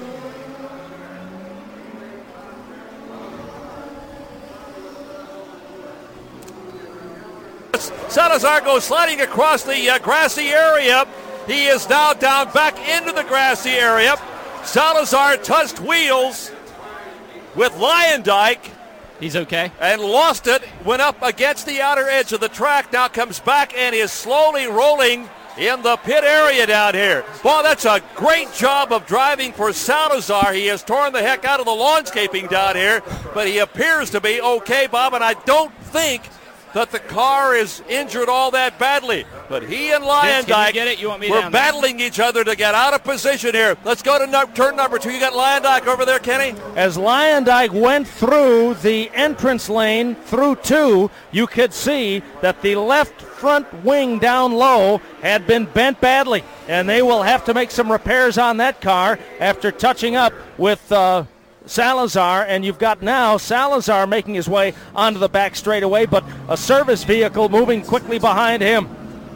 Salazar goes sliding across the uh, grassy area. He is now down back into the grassy area. Salazar touched wheels with Lyondike. He's okay. And lost it, went up against the outer edge of the track, now comes back and is slowly rolling in the pit area down here. Boy, that's a great job of driving for Salazar. He has torn the heck out of the lawnscaping down here, but he appears to be okay, Bob, and I don't think that the car is injured all that badly. But he and Lyondike were battling each other to get out of position here. Let's go to no- turn number two. You got Lyondike over there, Kenny? As Lyondike went through the entrance lane through two, you could see that the left front wing down low had been bent badly, and they will have to make some repairs on that car after touching up with uh, Salazar, and you've got now Salazar making his way onto the back straightaway, but a service vehicle moving quickly behind him.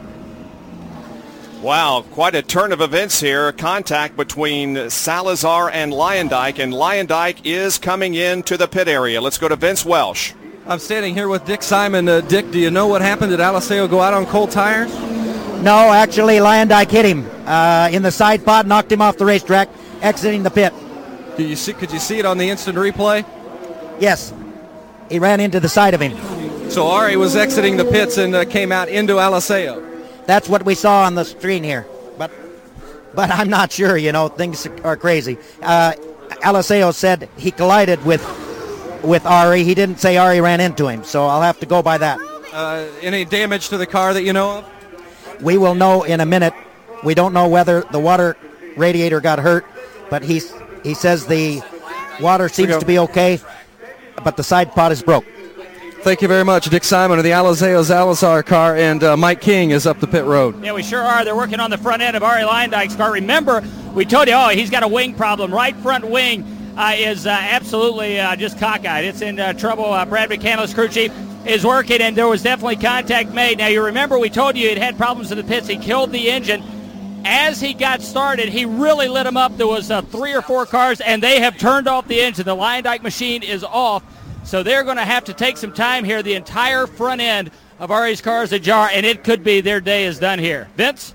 Wow, quite a turn of events here. Contact between Salazar and Lyondike, and Lyondike is coming into the pit area. Let's go to Vince Welsh. I'm standing here with Dick Simon. Uh, Dick, do you know what happened? Did Aliseo go out on cold tires? No, actually Lyondike hit him uh, in the side pod, knocked him off the racetrack, exiting the pit. Did you see, could you see it on the instant replay? Yes. He ran into the side of him. So Ari was exiting the pits and uh, came out into Aliseo. That's what we saw on the screen here. But but I'm not sure, you know, things are crazy. Uh, Aliseo said he collided with with Ari. He didn't say Ari ran into him, so I'll have to go by that. Uh, any damage to the car that you know of? We will know in a minute. We don't know whether the water radiator got hurt, but he's He says the water seems to be okay, but the side pod is broke. Thank you very much, Dick Simon of the Aliseo Salazar car, and uh, Mike King is up the pit road. Yeah, we sure are. They're working on the front end of Ari Lyondike's car. Remember, we told you, oh, he's got a wing problem. Right front wing uh, is uh, absolutely uh, just cockeyed. It's in uh, trouble. Uh, Brad McCandless, crew chief, is working, and there was definitely contact made. Now, you remember we told you he'd had problems in the pits. He killed the engine. As he got started, he really lit them up. There was uh, three or four cars, and they have turned off the engine. The Lyondike machine is off, so they're going to have to take some time here. The entire front end of Ari's car is ajar, and it could be their day is done here. Vince?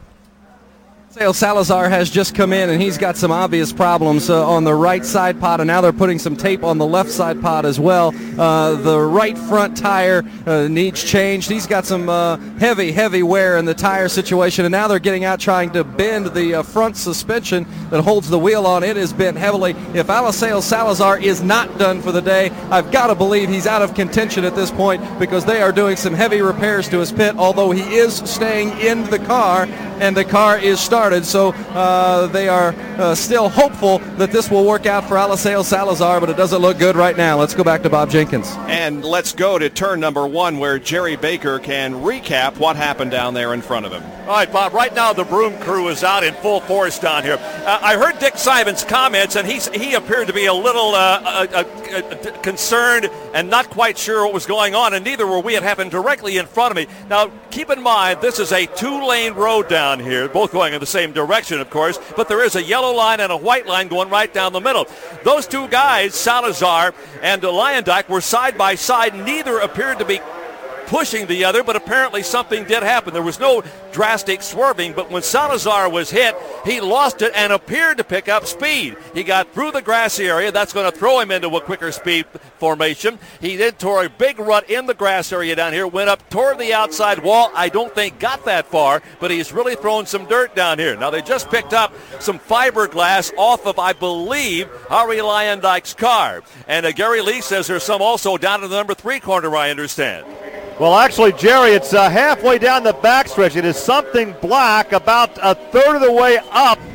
Salazar has just come in, and he's got some obvious problems uh, on the right side pod, and now they're putting some tape on the left side pod as well. Uh, the right front tire uh, needs changed. He's got some uh, heavy, heavy wear in the tire situation, and now they're getting out trying to bend the uh, front suspension that holds the wheel on. It is bent heavily. If Aliseo Salazar is not done for the day, I've got to believe he's out of contention at this point because they are doing some heavy repairs to his pit, although he is staying in the car, and the car is started. So uh, they are uh, still hopeful that this will work out for Aliseo Salazar, but it doesn't look good right now. Let's go back to Bob Jenkins. And let's go to turn number one where Jerry Baker can recap what happened down there in front of him. All right, Bob, right now the broom crew is out in full force down here. Uh, I heard Dick Simon's comments, and he's, he appeared to be a little uh, uh, uh, uh, concerned and not quite sure what was going on, and neither were we. It happened directly in front of me. Now, keep in mind, this is a two-lane road down here, both going in the same direction, of course, but there is a yellow line and a white line going right down the middle. Those two guys, Salazar and Lyondike, were side by side. Neither appeared to be pushing the other, but apparently something did happen. There was no drastic swerving, but when Salazar was hit, he lost it and appeared to pick up speed. He got through the grassy area. That's going to throw him into a quicker speed formation. He then tore a big rut in the grass area down here, went up toward the outside wall. I don't think got that far, but he's really thrown some dirt down here. Now, they just picked up some fiberglass off of, I believe, Ari Lyondike's car. And uh, Gary Lee says there's some also down in the number three corner, I understand. Well, actually, Jerry, it's uh, halfway down the backstretch. It is something black about a third of the way up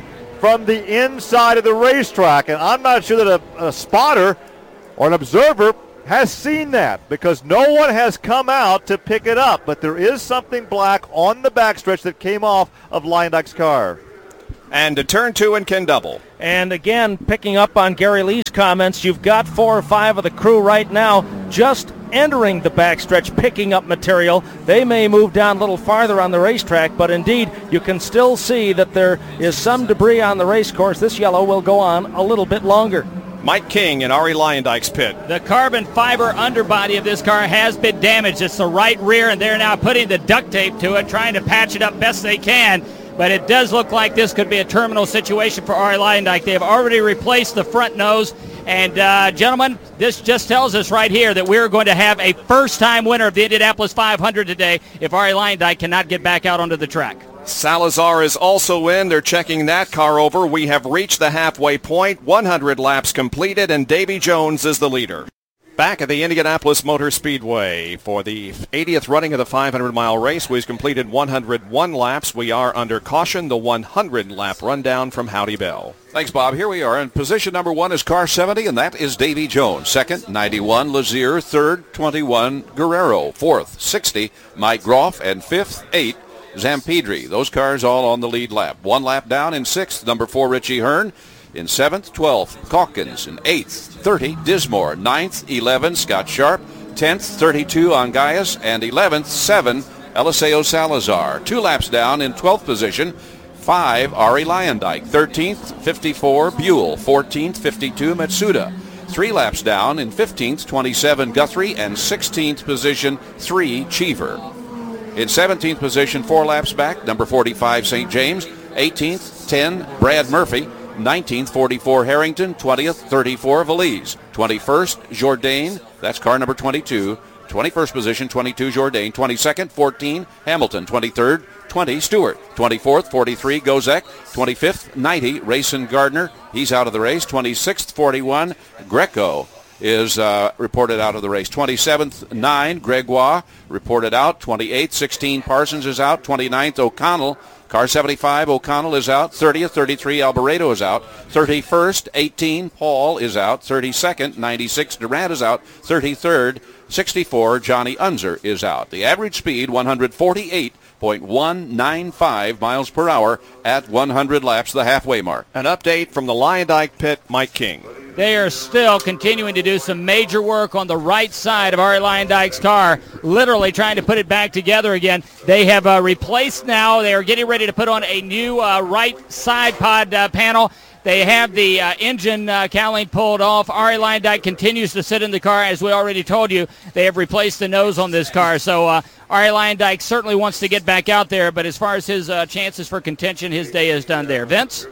from the inside of the racetrack. And I'm not sure that a, a spotter or an observer has seen that because no one has come out to pick it up. But there is something black on the backstretch that came off of Leyendijk's car. And to turn two and Ken Double. And again, picking up on Gary Lee's comments, you've got four or five of the crew right now just entering the backstretch, picking up material. They may move down a little farther on the racetrack, but indeed, you can still see that there is some debris on the race course. This yellow will go on a little bit longer. Mike King in Arie Leyendijk's pit. The carbon fiber underbody of this car has been damaged. It's the right rear, and they're now putting the duct tape to it, trying to patch it up best they can. But it does look like this could be a terminal situation for Arie Leyendijk. They have already replaced the front nose. And, uh, gentlemen, this just tells us right here that we're going to have a first-time winner of the Indianapolis five hundred today if Arie Leyendijk cannot get back out onto the track. Salazar is also in. They're checking that car over. We have reached the halfway point. one hundred laps completed, and Davy Jones is the leader. Back at the Indianapolis Motor Speedway for the eightieth running of the five hundred mile race. We've completed one hundred one laps. We are under caution. The one hundred lap rundown from Howdy Bell. Thanks, Bob. Here we are. In position number one is car seventy, and that is Davy Jones. Second, ninety-one, Lazier. Third, twenty-one, Guerrero. Fourth, sixty, Mike Groff. And fifth, eight, Zampedri. Those cars all on the lead lap. One lap down in sixth, number four, Richie Hearn. In seventh, twelfth, Calkins. In eighth, thirty, Dismore. Ninth, eleven, Scott Sharp. Tenth, thirty-two, Angayas. And eleventh, seven, Eliseo Salazar. Two laps down in twelfth position, five, Arie Leyendijk. thirteenth, fifty-four, Buell. fourteenth, fifty-two, Matsuda. Three laps down in fifteenth, twenty-seven, Guthrie. And sixteenth position, three, Cheever. In seventeenth position, four laps back, number forty-five, Saint James. eighteenth, ten, Brad Murphy. nineteenth, forty-four, Harrington. twentieth, thirty-four, Valise. twenty-first, Jourdain. That's car number twenty-two. twenty-first position, twenty-two, Jourdain. twenty-second, fourteen, Hamilton. twenty-third, twenty, Stewart. twenty-fourth, forty-three, Gozek. twenty-fifth, ninety, Rayson Gardner. He's out of the race. twenty-sixth, forty-one, Greco is uh, reported out of the race. twenty-seventh, nine, Gregoire reported out. twenty-eighth, sixteen, Parsons is out. twenty-ninth, O'Connell. Car seventy-five, O'Connell is out. thirtieth, thirty-three, Alboreto is out. thirty-first, eighteen, Paul is out. thirty-second, ninety-six, Durant is out. thirty-third, sixty-four, Johnny Unser is out. The average speed, one forty-eight point one nine five miles per hour at one hundred laps, the halfway mark. An update from the Leyendijk pit, Mike King. They are still continuing to do some major work on the right side of Arie Leyendijk's car, literally trying to put it back together again. They have uh, replaced now. They are getting ready to put on a new uh, right side pod uh, panel. They have the uh, engine uh, cowling pulled off. Arie Leyendijk continues to sit in the car. As we already told you, they have replaced the nose on this car. So uh, Arie Leyendijk certainly wants to get back out there, but as far as his uh, chances for contention, his day is done there. Vince?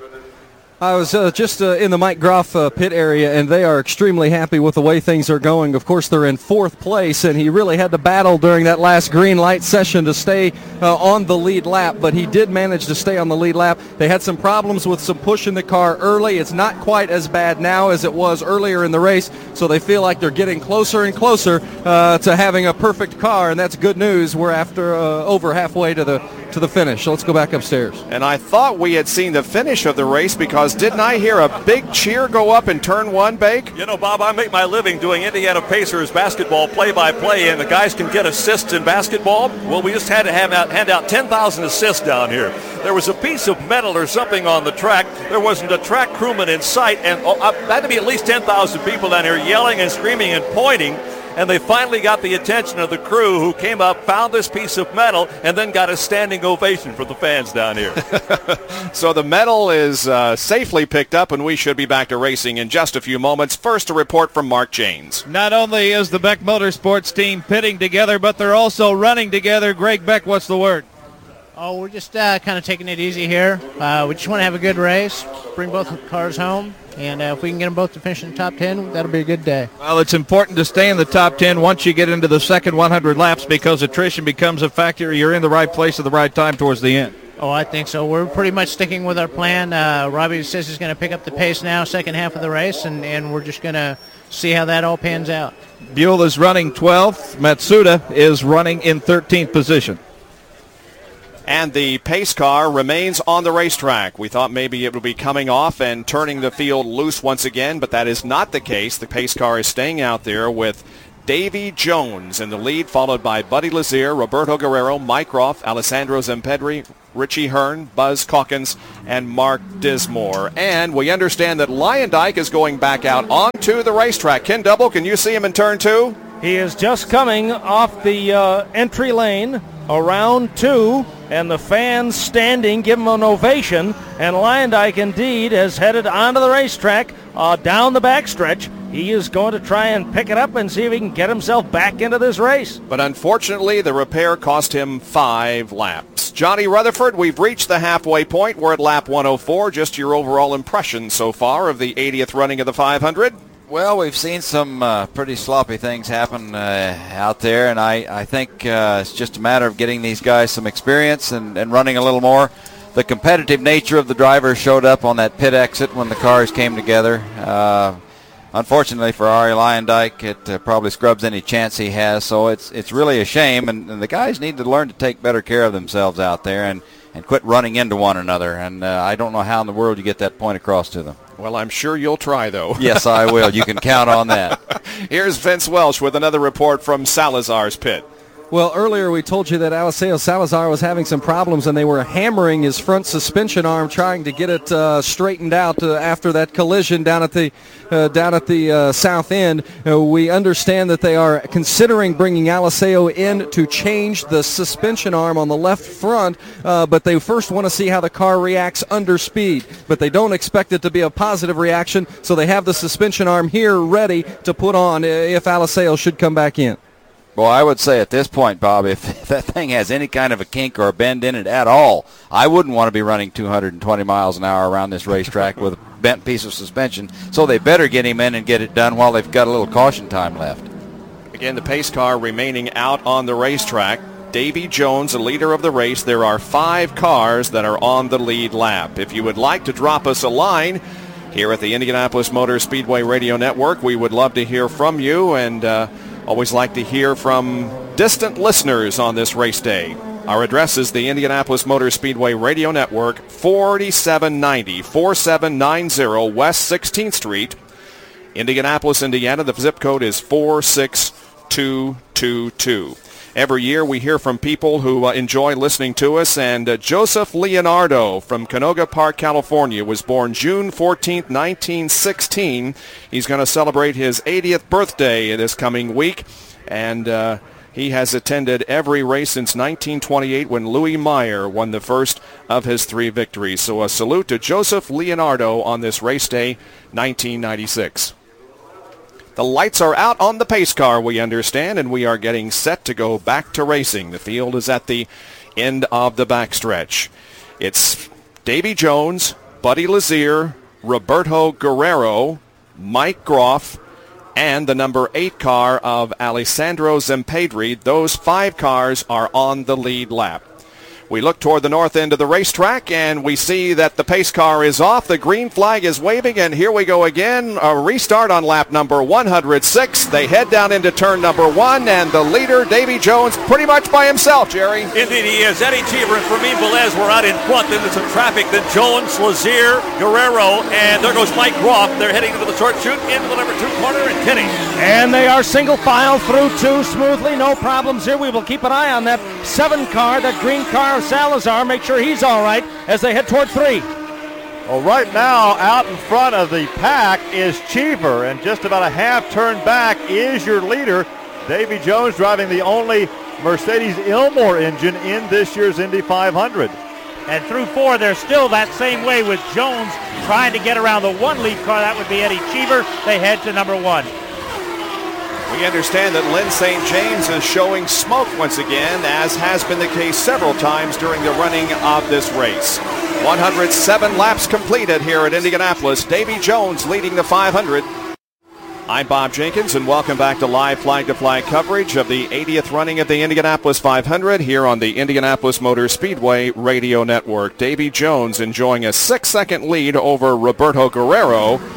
I was uh, just uh, in the Mike Groff uh, pit area, and they are extremely happy with the way things are going. Of course, they're in fourth place, and he really had to battle during that last green light session to stay uh, on the lead lap, but he did manage to stay on the lead lap. They had some problems with some push in the car early. It's not quite as bad now as it was earlier in the race, so they feel like they're getting closer and closer uh, to having a perfect car, and that's good news. We're after uh, over halfway to the to the finish. So let's go back upstairs. And I thought we had seen the finish of the race because didn't I hear a big cheer go up in turn one, Bake? You know, Bob, I make my living doing Indiana Pacers basketball play-by-play, and the guys can get assists in basketball. Well, we just had to have out, hand out ten thousand assists down here. There was a piece of metal or something on the track. There wasn't a track crewman in sight, and oh, uh, had to be at least ten thousand people down here yelling and screaming and pointing. And they finally got the attention of the crew who came up, found this piece of metal, and then got a standing ovation from the fans down here. So the medal is uh, safely picked up, and we should be back to racing in just a few moments. First, a report from Mark Janes. Not only is the Beck Motorsports team pitting together, but they're also running together. Greg Beck, what's the word? Oh, we're just uh, kind of taking it easy here. Uh, we just want to have a good race, bring both cars home, and uh, if we can get them both to finish in the top ten, that'll be a good day. Well, it's important to stay in the top ten once you get into the second one hundred laps because attrition becomes a factor. You're in the right place at the right time towards the end. Oh, I think so. We're pretty much sticking with our plan. Uh, Robbie says he's going to pick up the pace now, second half of the race, and, and we're just going to see how that all pans out. Buell is running twelfth. Matsuda is running in thirteenth position. And the pace car remains on the racetrack. We thought maybe it would be coming off and turning the field loose once again, but that is not the case. The pace car is staying out there with Davy Jones in the lead, followed by Buddy Lazier, Roberto Guerrero, Mike Roth, Alessandro Zampedri, Richie Hearn, Buzz Calkins, and Mark Dismore. And we understand that Lyondike is going back out onto the racetrack. Ken Double, can you see him in turn two? He is just coming off the uh, entry lane around two, and the fans standing give him an ovation. And Lyondike indeed has headed onto the racetrack uh, down the backstretch. He is going to try and pick it up and see if he can get himself back into this race. But unfortunately, the repair cost him five laps. Johnny Rutherford, we've reached the halfway point. We're at lap one oh four. Just your overall impression so far of the eightieth running of the five hundred? Well, we've seen some uh, pretty sloppy things happen uh, out there, and I, I think uh, it's just a matter of getting these guys some experience and, and running a little more. The competitive nature of the drivers showed up on that pit exit when the cars came together. Uh, unfortunately for Arie Lyondike, it uh, probably scrubs any chance he has, so it's it's really a shame, and, and the guys need to learn to take better care of themselves out there and, and quit running into one another, and uh, I don't know how in the world you get that point across to them. Well, I'm sure you'll try, though. Yes, I will. You can count on that. Here's Vince Welch with another report from Salazar's pit. Well, earlier we told you that Eliseo Salazar was having some problems, and they were hammering his front suspension arm, trying to get it uh, straightened out uh, after that collision down at the uh, down at the uh, south end. Uh, we understand that they are considering bringing Eliseo in to change the suspension arm on the left front, uh, but they first want to see how the car reacts under speed. But they don't expect it to be a positive reaction, so they have the suspension arm here ready to put on if Eliseo should come back in. Well, I would say at this point, Bob, if that thing has any kind of a kink or a bend in it at all, I wouldn't want to be running two hundred twenty miles an hour around this racetrack with a bent piece of suspension. So they better get him in and get it done while they've got a little caution time left. Again, the pace car remaining out on the racetrack. Davy Jones, the leader of the race. There are five cars that are on the lead lap. If you would like to drop us a line here at the Indianapolis Motor Speedway Radio Network, we would love to hear from you, and uh, always like to hear from distant listeners on this race day. Our address is the Indianapolis Motor Speedway Radio Network, forty-seven ninety, forty-seven ninety West sixteenth Street, Indianapolis, Indiana. The zip code is four six two two two. Every year we hear from people who uh, enjoy listening to us, and uh, Joseph Leonardo from Canoga Park, California, was born June fourteenth, nineteen sixteen. He's going to celebrate his eightieth birthday this coming week, and uh, he has attended every race since nineteen twenty-eight when Louis Meyer won the first of his three victories. So a salute to Joseph Leonardo on this race day, nineteen ninety-six. The lights are out on the pace car, we understand, and we are getting set to go back to racing. The field is at the end of the backstretch. It's Davy Jones, Buddy Lazier, Roberto Guerrero, Mike Groff, and the number eight car of Alessandro Zampedri. Those five cars are on the lead lap. We look toward the north end of the racetrack, and we see that the pace car is off. The green flag is waving, and here we go again. A restart on lap number one hundred six. They head down into turn number one, and the leader, Davy Jones, pretty much by himself, Jerry. Indeed he is. Eddie Cheever and Fermin Velez were out in front into some traffic. Then Jones, Lazier, Guerrero, and there goes Mike Groff. They're heading into the short chute, into the number two corner, and Kinney. And they are single file through two smoothly. No problems here. We will keep an eye on that seven car, that green car of Salazar. Make sure he's all right as they head toward three. Well, right now, out in front of the pack is Cheever, and just about a half turn back is your leader, Davy Jones, driving the only Mercedes Ilmor engine in this year's Indy five hundred. And through four, they're still that same way with Jones trying to get around the one lead car. That would be Eddie Cheever. They head to number one. We understand that Lynn Saint James is showing smoke once again, as has been the case several times during the running of this race. one hundred seven laps completed here at Indianapolis. Davy Jones leading the five hundred. I'm Bob Jenkins, and welcome back to live flag-to-flag coverage of the eightieth running of the Indianapolis five hundred here on the Indianapolis Motor Speedway Radio Network. Davy Jones enjoying a six-second lead over Roberto Guerrero.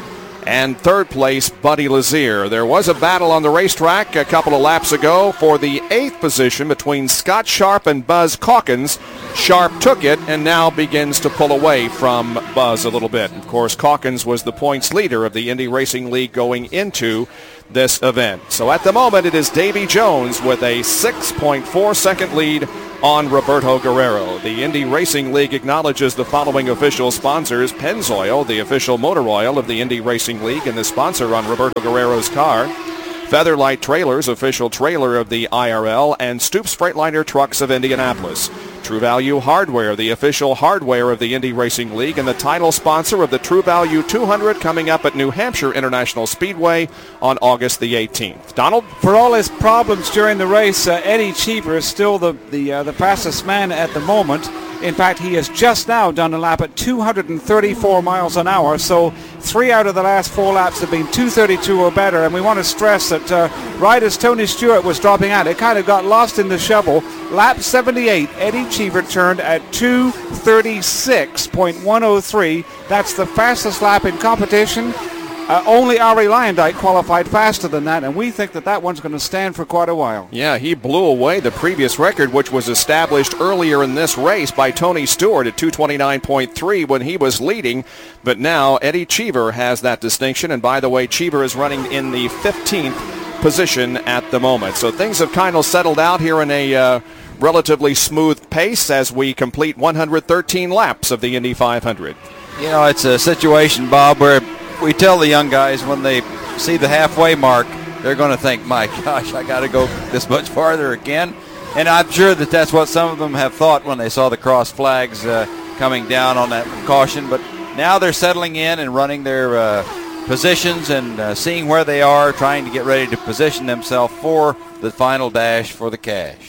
And third place, Buddy Lazier. There was a battle on the racetrack a couple of laps ago for the eighth position between Scott Sharp and Buzz Calkins. Sharp took it and now begins to pull away from Buzz a little bit. Of course, Calkins was the points leader of the Indy Racing League going into this event. So at the moment, it is Davy Jones with a six point four second lead on Roberto Guerrero. The Indy Racing League acknowledges the following official sponsors: Pennzoil, the official motor oil of the Indy Racing League and the sponsor on Roberto Guerrero's car; Featherlight Trailers, official trailer of the I R L; and Stoops Freightliner Trucks of Indianapolis. True Value Hardware, the official hardware of the Indy Racing League and the title sponsor of the True Value two hundred coming up at New Hampshire International Speedway on August the eighteenth. Donald? For all his problems during the race, uh, Eddie Cheever is still the, the, uh, the fastest man at the moment. In fact, he has just now done a lap at two hundred thirty-four miles an hour, so three out of the last four laps have been two thirty-two or better, and we want to stress that uh, right as Tony Stewart was dropping out, it kind of got lost in the shovel. Lap seventy-eight, Eddie Cheever turned at two thirty-six point one oh three. That's the fastest lap in competition. Uh, only Ari Lyondike qualified faster than that, and we think that that one's going to stand for quite a while. Yeah, he blew away the previous record, which was established earlier in this race by Tony Stewart at two twenty-nine point three when he was leading. But now Eddie Cheever has that distinction, and by the way, Cheever is running in the fifteenth position at the moment. So things have kind of settled out here in a uh, relatively smooth pace as we complete one hundred thirteen laps of the Indy five hundred. You know, it's a situation, Bob, where we tell the young guys when they see the halfway mark, they're going to think, my gosh, I got to go this much farther again. And I'm sure that that's what some of them have thought when they saw the cross flags uh, coming down on that caution. But now they're settling in and running their uh, positions and uh, seeing where they are, trying to get ready to position themselves for the final dash for the cash.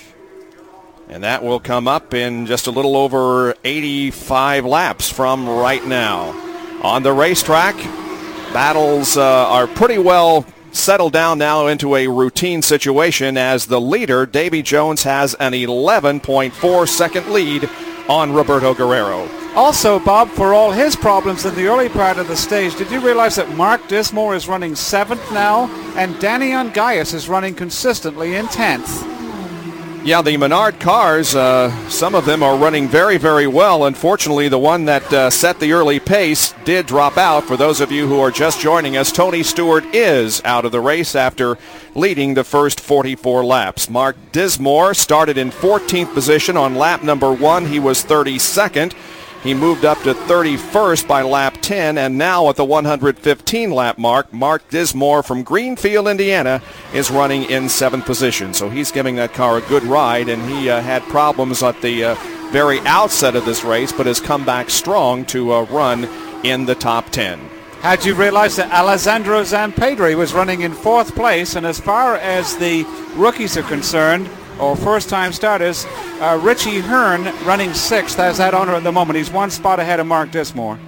And that will come up in just a little over eighty-five laps from right now. On the racetrack, battles uh, are pretty well settled down now into a routine situation as the leader, Davy Jones, has an eleven point four second lead on Roberto Guerrero. Also, Bob, for all his problems in the early part of the stage, did you realize that Mark Dismore is running seventh now, and Danny Ungaius is running consistently in tenth? Yeah, the Menard cars, uh, some of them are running very, very well. Unfortunately, the one that uh, set the early pace did drop out. For those of you who are just joining us, Tony Stewart is out of the race after leading the first forty-four laps. Mark Dismore started in fourteenth position on lap number one. He was thirty-second. He moved up to thirty-first by lap ten, and now at the one hundred fifteen lap mark, Mark Dismore from Greenfield, Indiana, is running in seventh position. So he's giving that car a good ride, and he uh, had problems at the uh, very outset of this race, but has come back strong to uh, run in the top ten. Had you realized that Alessandro Zampedri was running in fourth place, and as far as the rookies are concerned, or first-time starters, uh, Richie Hearn running sixth has that honor at the moment. He's one spot ahead of Mark Dismore.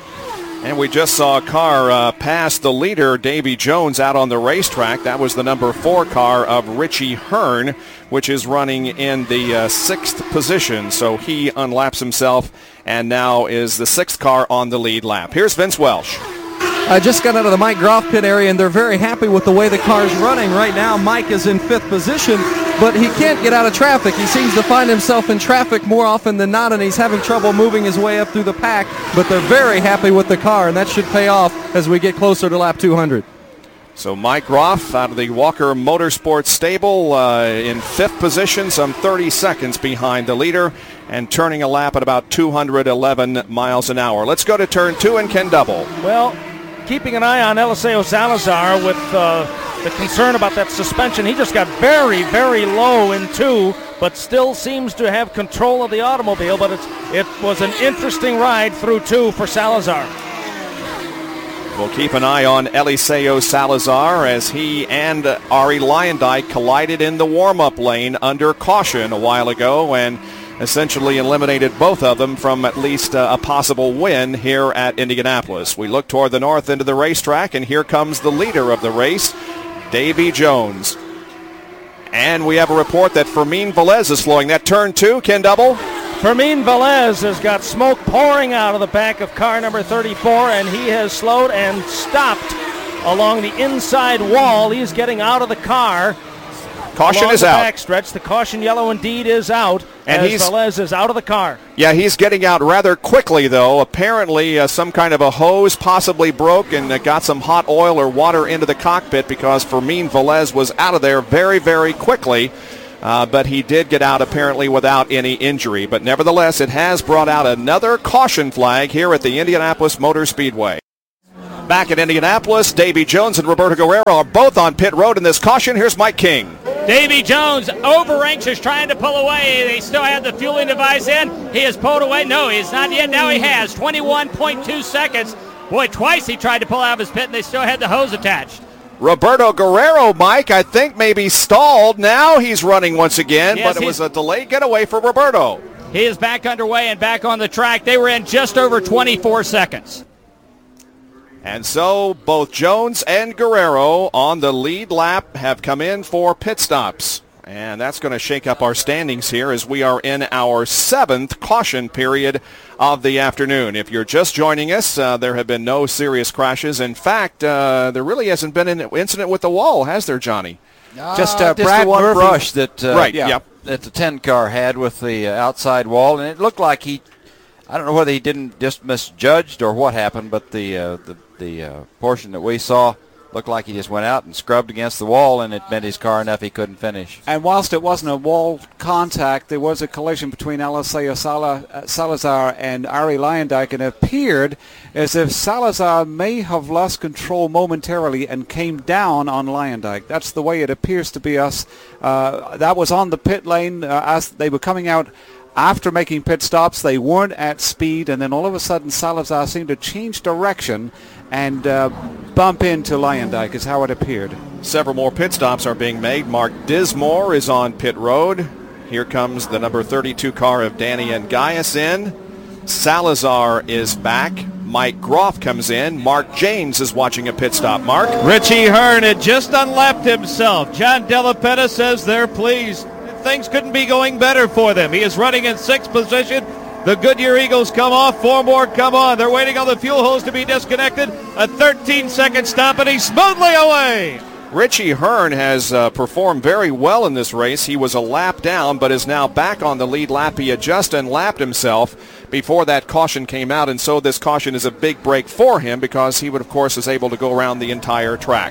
And we just saw a car uh, pass the leader, Davy Jones, out on the racetrack. That was the number four car of Richie Hearn, which is running in the uh, sixth position. So he unlaps himself and now is the sixth car on the lead lap. Here's Vince Welsh. I just got out of the Mike Groff pit area, and they're very happy with the way the car's running. Right now, Mike is in fifth position, but he can't get out of traffic. He seems to find himself in traffic more often than not, and he's having trouble moving his way up through the pack, but they're very happy with the car, and that should pay off as we get closer to lap two hundred. So Mike Groff out of the Walker Motorsports stable uh, in fifth position, some thirty seconds behind the leader, and turning a lap at about two hundred eleven miles an hour. Let's go to turn two and Ken Double. Well, keeping an eye on Eliseo Salazar with uh, the concern about that suspension. He just got very, very low in two, but still seems to have control of the automobile. But it's, it was an interesting ride through two for Salazar. We'll keep an eye on Eliseo Salazar as he and Ari Lyondike collided in the warm-up lane under caution a while ago and essentially eliminated both of them from at least uh, a possible win here at Indianapolis. We look toward the north end of the racetrack, and here comes the leader of the race, Davy Jones. And we have a report that Fermin Velez is slowing. That turn two, Ken Double. Fermin Velez has got smoke pouring out of the back of car number thirty-four, and he has slowed and stopped along the inside wall. He's getting out of the car. Caution Along is the out. Backstretch. The caution yellow indeed is out. And as he's- Velez is out of the car. Yeah, he's getting out rather quickly, though. Apparently, uh, some kind of a hose possibly broke and uh, got some hot oil or water into the cockpit because Fermin Velez was out of there very, very quickly. Uh, but he did get out apparently without any injury. But nevertheless, it has brought out another caution flag here at the Indianapolis Motor Speedway. Back at Indianapolis, Davy Jones and Roberto Guerrero are both on pit road in this caution. Here's Mike King. Davy Jones over anxious trying to pull away. They still have the fueling device in. He has pulled away. No, he's not yet. Now he has twenty-one point two seconds. Boy, twice he tried to pull out of his pit and they still had the hose attached. Roberto Guerrero, Mike, I think maybe stalled. Now he's running once again, Yes, but it was he's- a delayed getaway for Roberto. He is back underway and back on the track. They were in just over twenty-four seconds. And so both Jones and Guerrero on the lead lap have come in for pit stops. And that's going to shake up our standings here as we are in our seventh caution period of the afternoon. If you're just joining us, uh, there have been no serious crashes. In fact, uh, there really hasn't been an incident with the wall, has there, Johnny? Just, uh, just the one Murphy. brush that uh, right, yeah, yep. that the ten car had with the uh, outside wall, and it looked like he, I don't know whether he didn't just misjudged or what happened, but the uh, the the uh, portion that we saw looked like he just went out and scrubbed against the wall, and it bent his car enough he couldn't finish. And whilst it wasn't a wall contact, there was a collision between Eliseo Sala, uh, Salazar and Ari Leyendijk, and it appeared as if Salazar may have lost control momentarily and came down on Leyendijk. That's the way it appears to be us. Uh, that was on the pit lane uh, as they were coming out. After making pit stops, they weren't at speed, and then all of a sudden Salazar seemed to change direction and uh, bump into Leyendijk is how it appeared. Several more pit stops are being made. Mark Dismore is on pit road. Here comes the number thirty-two car of Danny and Gaius in. Salazar is back. Mike Groff comes in. Mark James is watching a pit stop. Mark? Richie Hearn had just unlapped himself. John Della Petta says they're pleased. Things couldn't be going better for them. He is running in sixth position. The Goodyear Eagles come off. Four more come on. They're waiting on the fuel hose to be disconnected. A thirteen-second stop, and he's smoothly away. Richie Hearn has uh, performed very well in this race. He was a lap down, but is now back on the lead lap. He had just unlapped himself before that caution came out, and so this caution is a big break for him because he would, of course, is able to go around the entire track.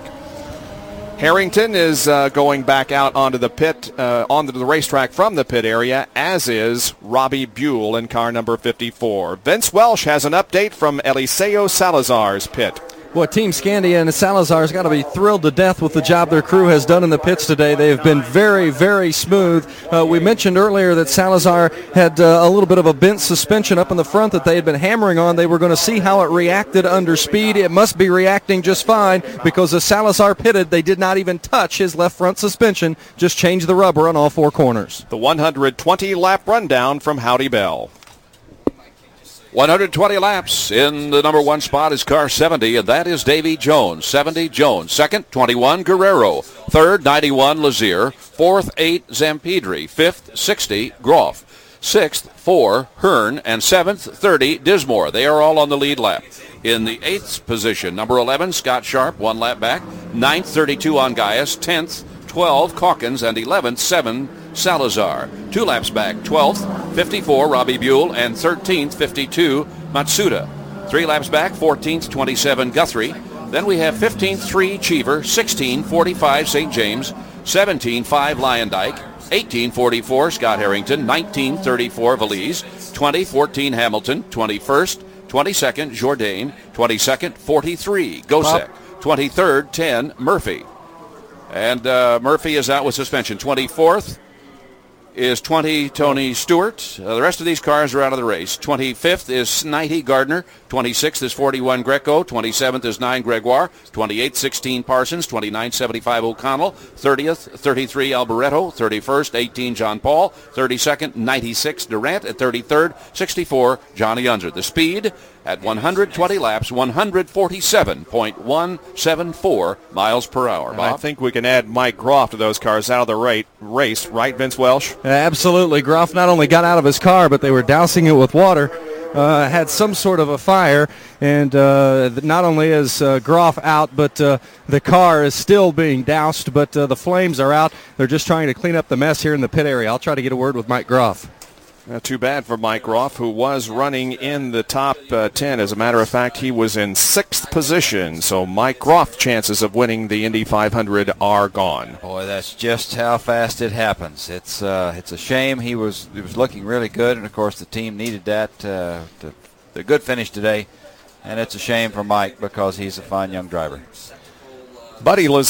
Harrington is uh, going back out onto the pit, uh, onto the racetrack from the pit area, as is Robbie Buell in car number fifty-four. Vince Welsh has an update from Eliseo Salazar's pit. Boy, Team Scandia and Salazar's got to be thrilled to death with the job their crew has done in the pits today. They have been very, very smooth. Uh, we mentioned earlier that Salazar had uh, a little bit of a bent suspension up in the front that they had been hammering on. They were going to see how it reacted under speed. It must be reacting just fine because as Salazar pitted, they did not even touch his left front suspension, just changed the rubber on all four corners. The one hundred twenty lap rundown from Howdy Bell. one hundred twenty laps. In the number one spot is car seventy, and that is Davy Jones. seventy, Jones. Second, twenty-one, Guerrero. Third, ninety-one, Lazier. Fourth, eight, Zampedri. Fifth, sixty, Groff. Sixth, four, Hearn. And seventh, thirty, Dismore. They are all on the lead lap. In the eighth position, number eleven, Scott Sharp, one lap back. Ninth, thirty-two on Gaius. Tenth, twelve, Calkins. And eleventh, seven, Salazar. Two laps back, twelfth, fifty-four, Robbie Buell, and thirteenth, fifty-two, Matsuda. Three laps back, fourteenth, twenty-seven, Guthrie. Then we have fifteenth, three, Cheever, sixteen, forty-five, Saint James, seventeen, five, Leyendijk, eighteen, forty-four, Scott Harrington, nineteen, thirty-four, Valise, twenty, fourteen, Hamilton, twenty-first, twenty-second, Jourdain, twenty-second, forty-three, Gosek, twenty-third, ten, Murphy. And uh, Murphy is out with suspension. twenty-fourth is twenty, Tony Stewart. Uh, the rest of these cars are out of the race. twenty-fifth is Snitey Gardner. twenty-sixth is forty-one Greco. twenty-seventh is nine Gregoire. twenty-eighth, sixteen Parsons. twenty-ninth, seventy-five O'Connell. thirtieth, thirty-three Alboreto. thirty-first, eighteen John Paul. thirty-second, ninety-six Durant. At thirty-third, sixty-four Johnny Unser. The speed at one hundred twenty laps, one forty-seven point one seven four miles per hour. And Bob? I think we can add Mike Groff to those cars out of the rate, race, right, Vince Welsh? Absolutely. Groff not only got out of his car, but they were dousing it with water. uh, had some sort of a fire, and uh, not only is uh, Groff out, but uh, the car is still being doused, but uh, the flames are out. They're just trying to clean up the mess here in the pit area. I'll try to get a word with Mike Groff. Not too bad for Mike Groff, who was running in the top uh, ten. As a matter of fact, he was in sixth position. So Mike Groff's chances of winning the Indy five hundred are gone. Boy, that's just how fast it happens. It's uh, it's a shame. He was he was looking really good, and of course the team needed that. Uh, to, the good finish today, and it's a shame for Mike because he's a fine young driver. Buddy Lazar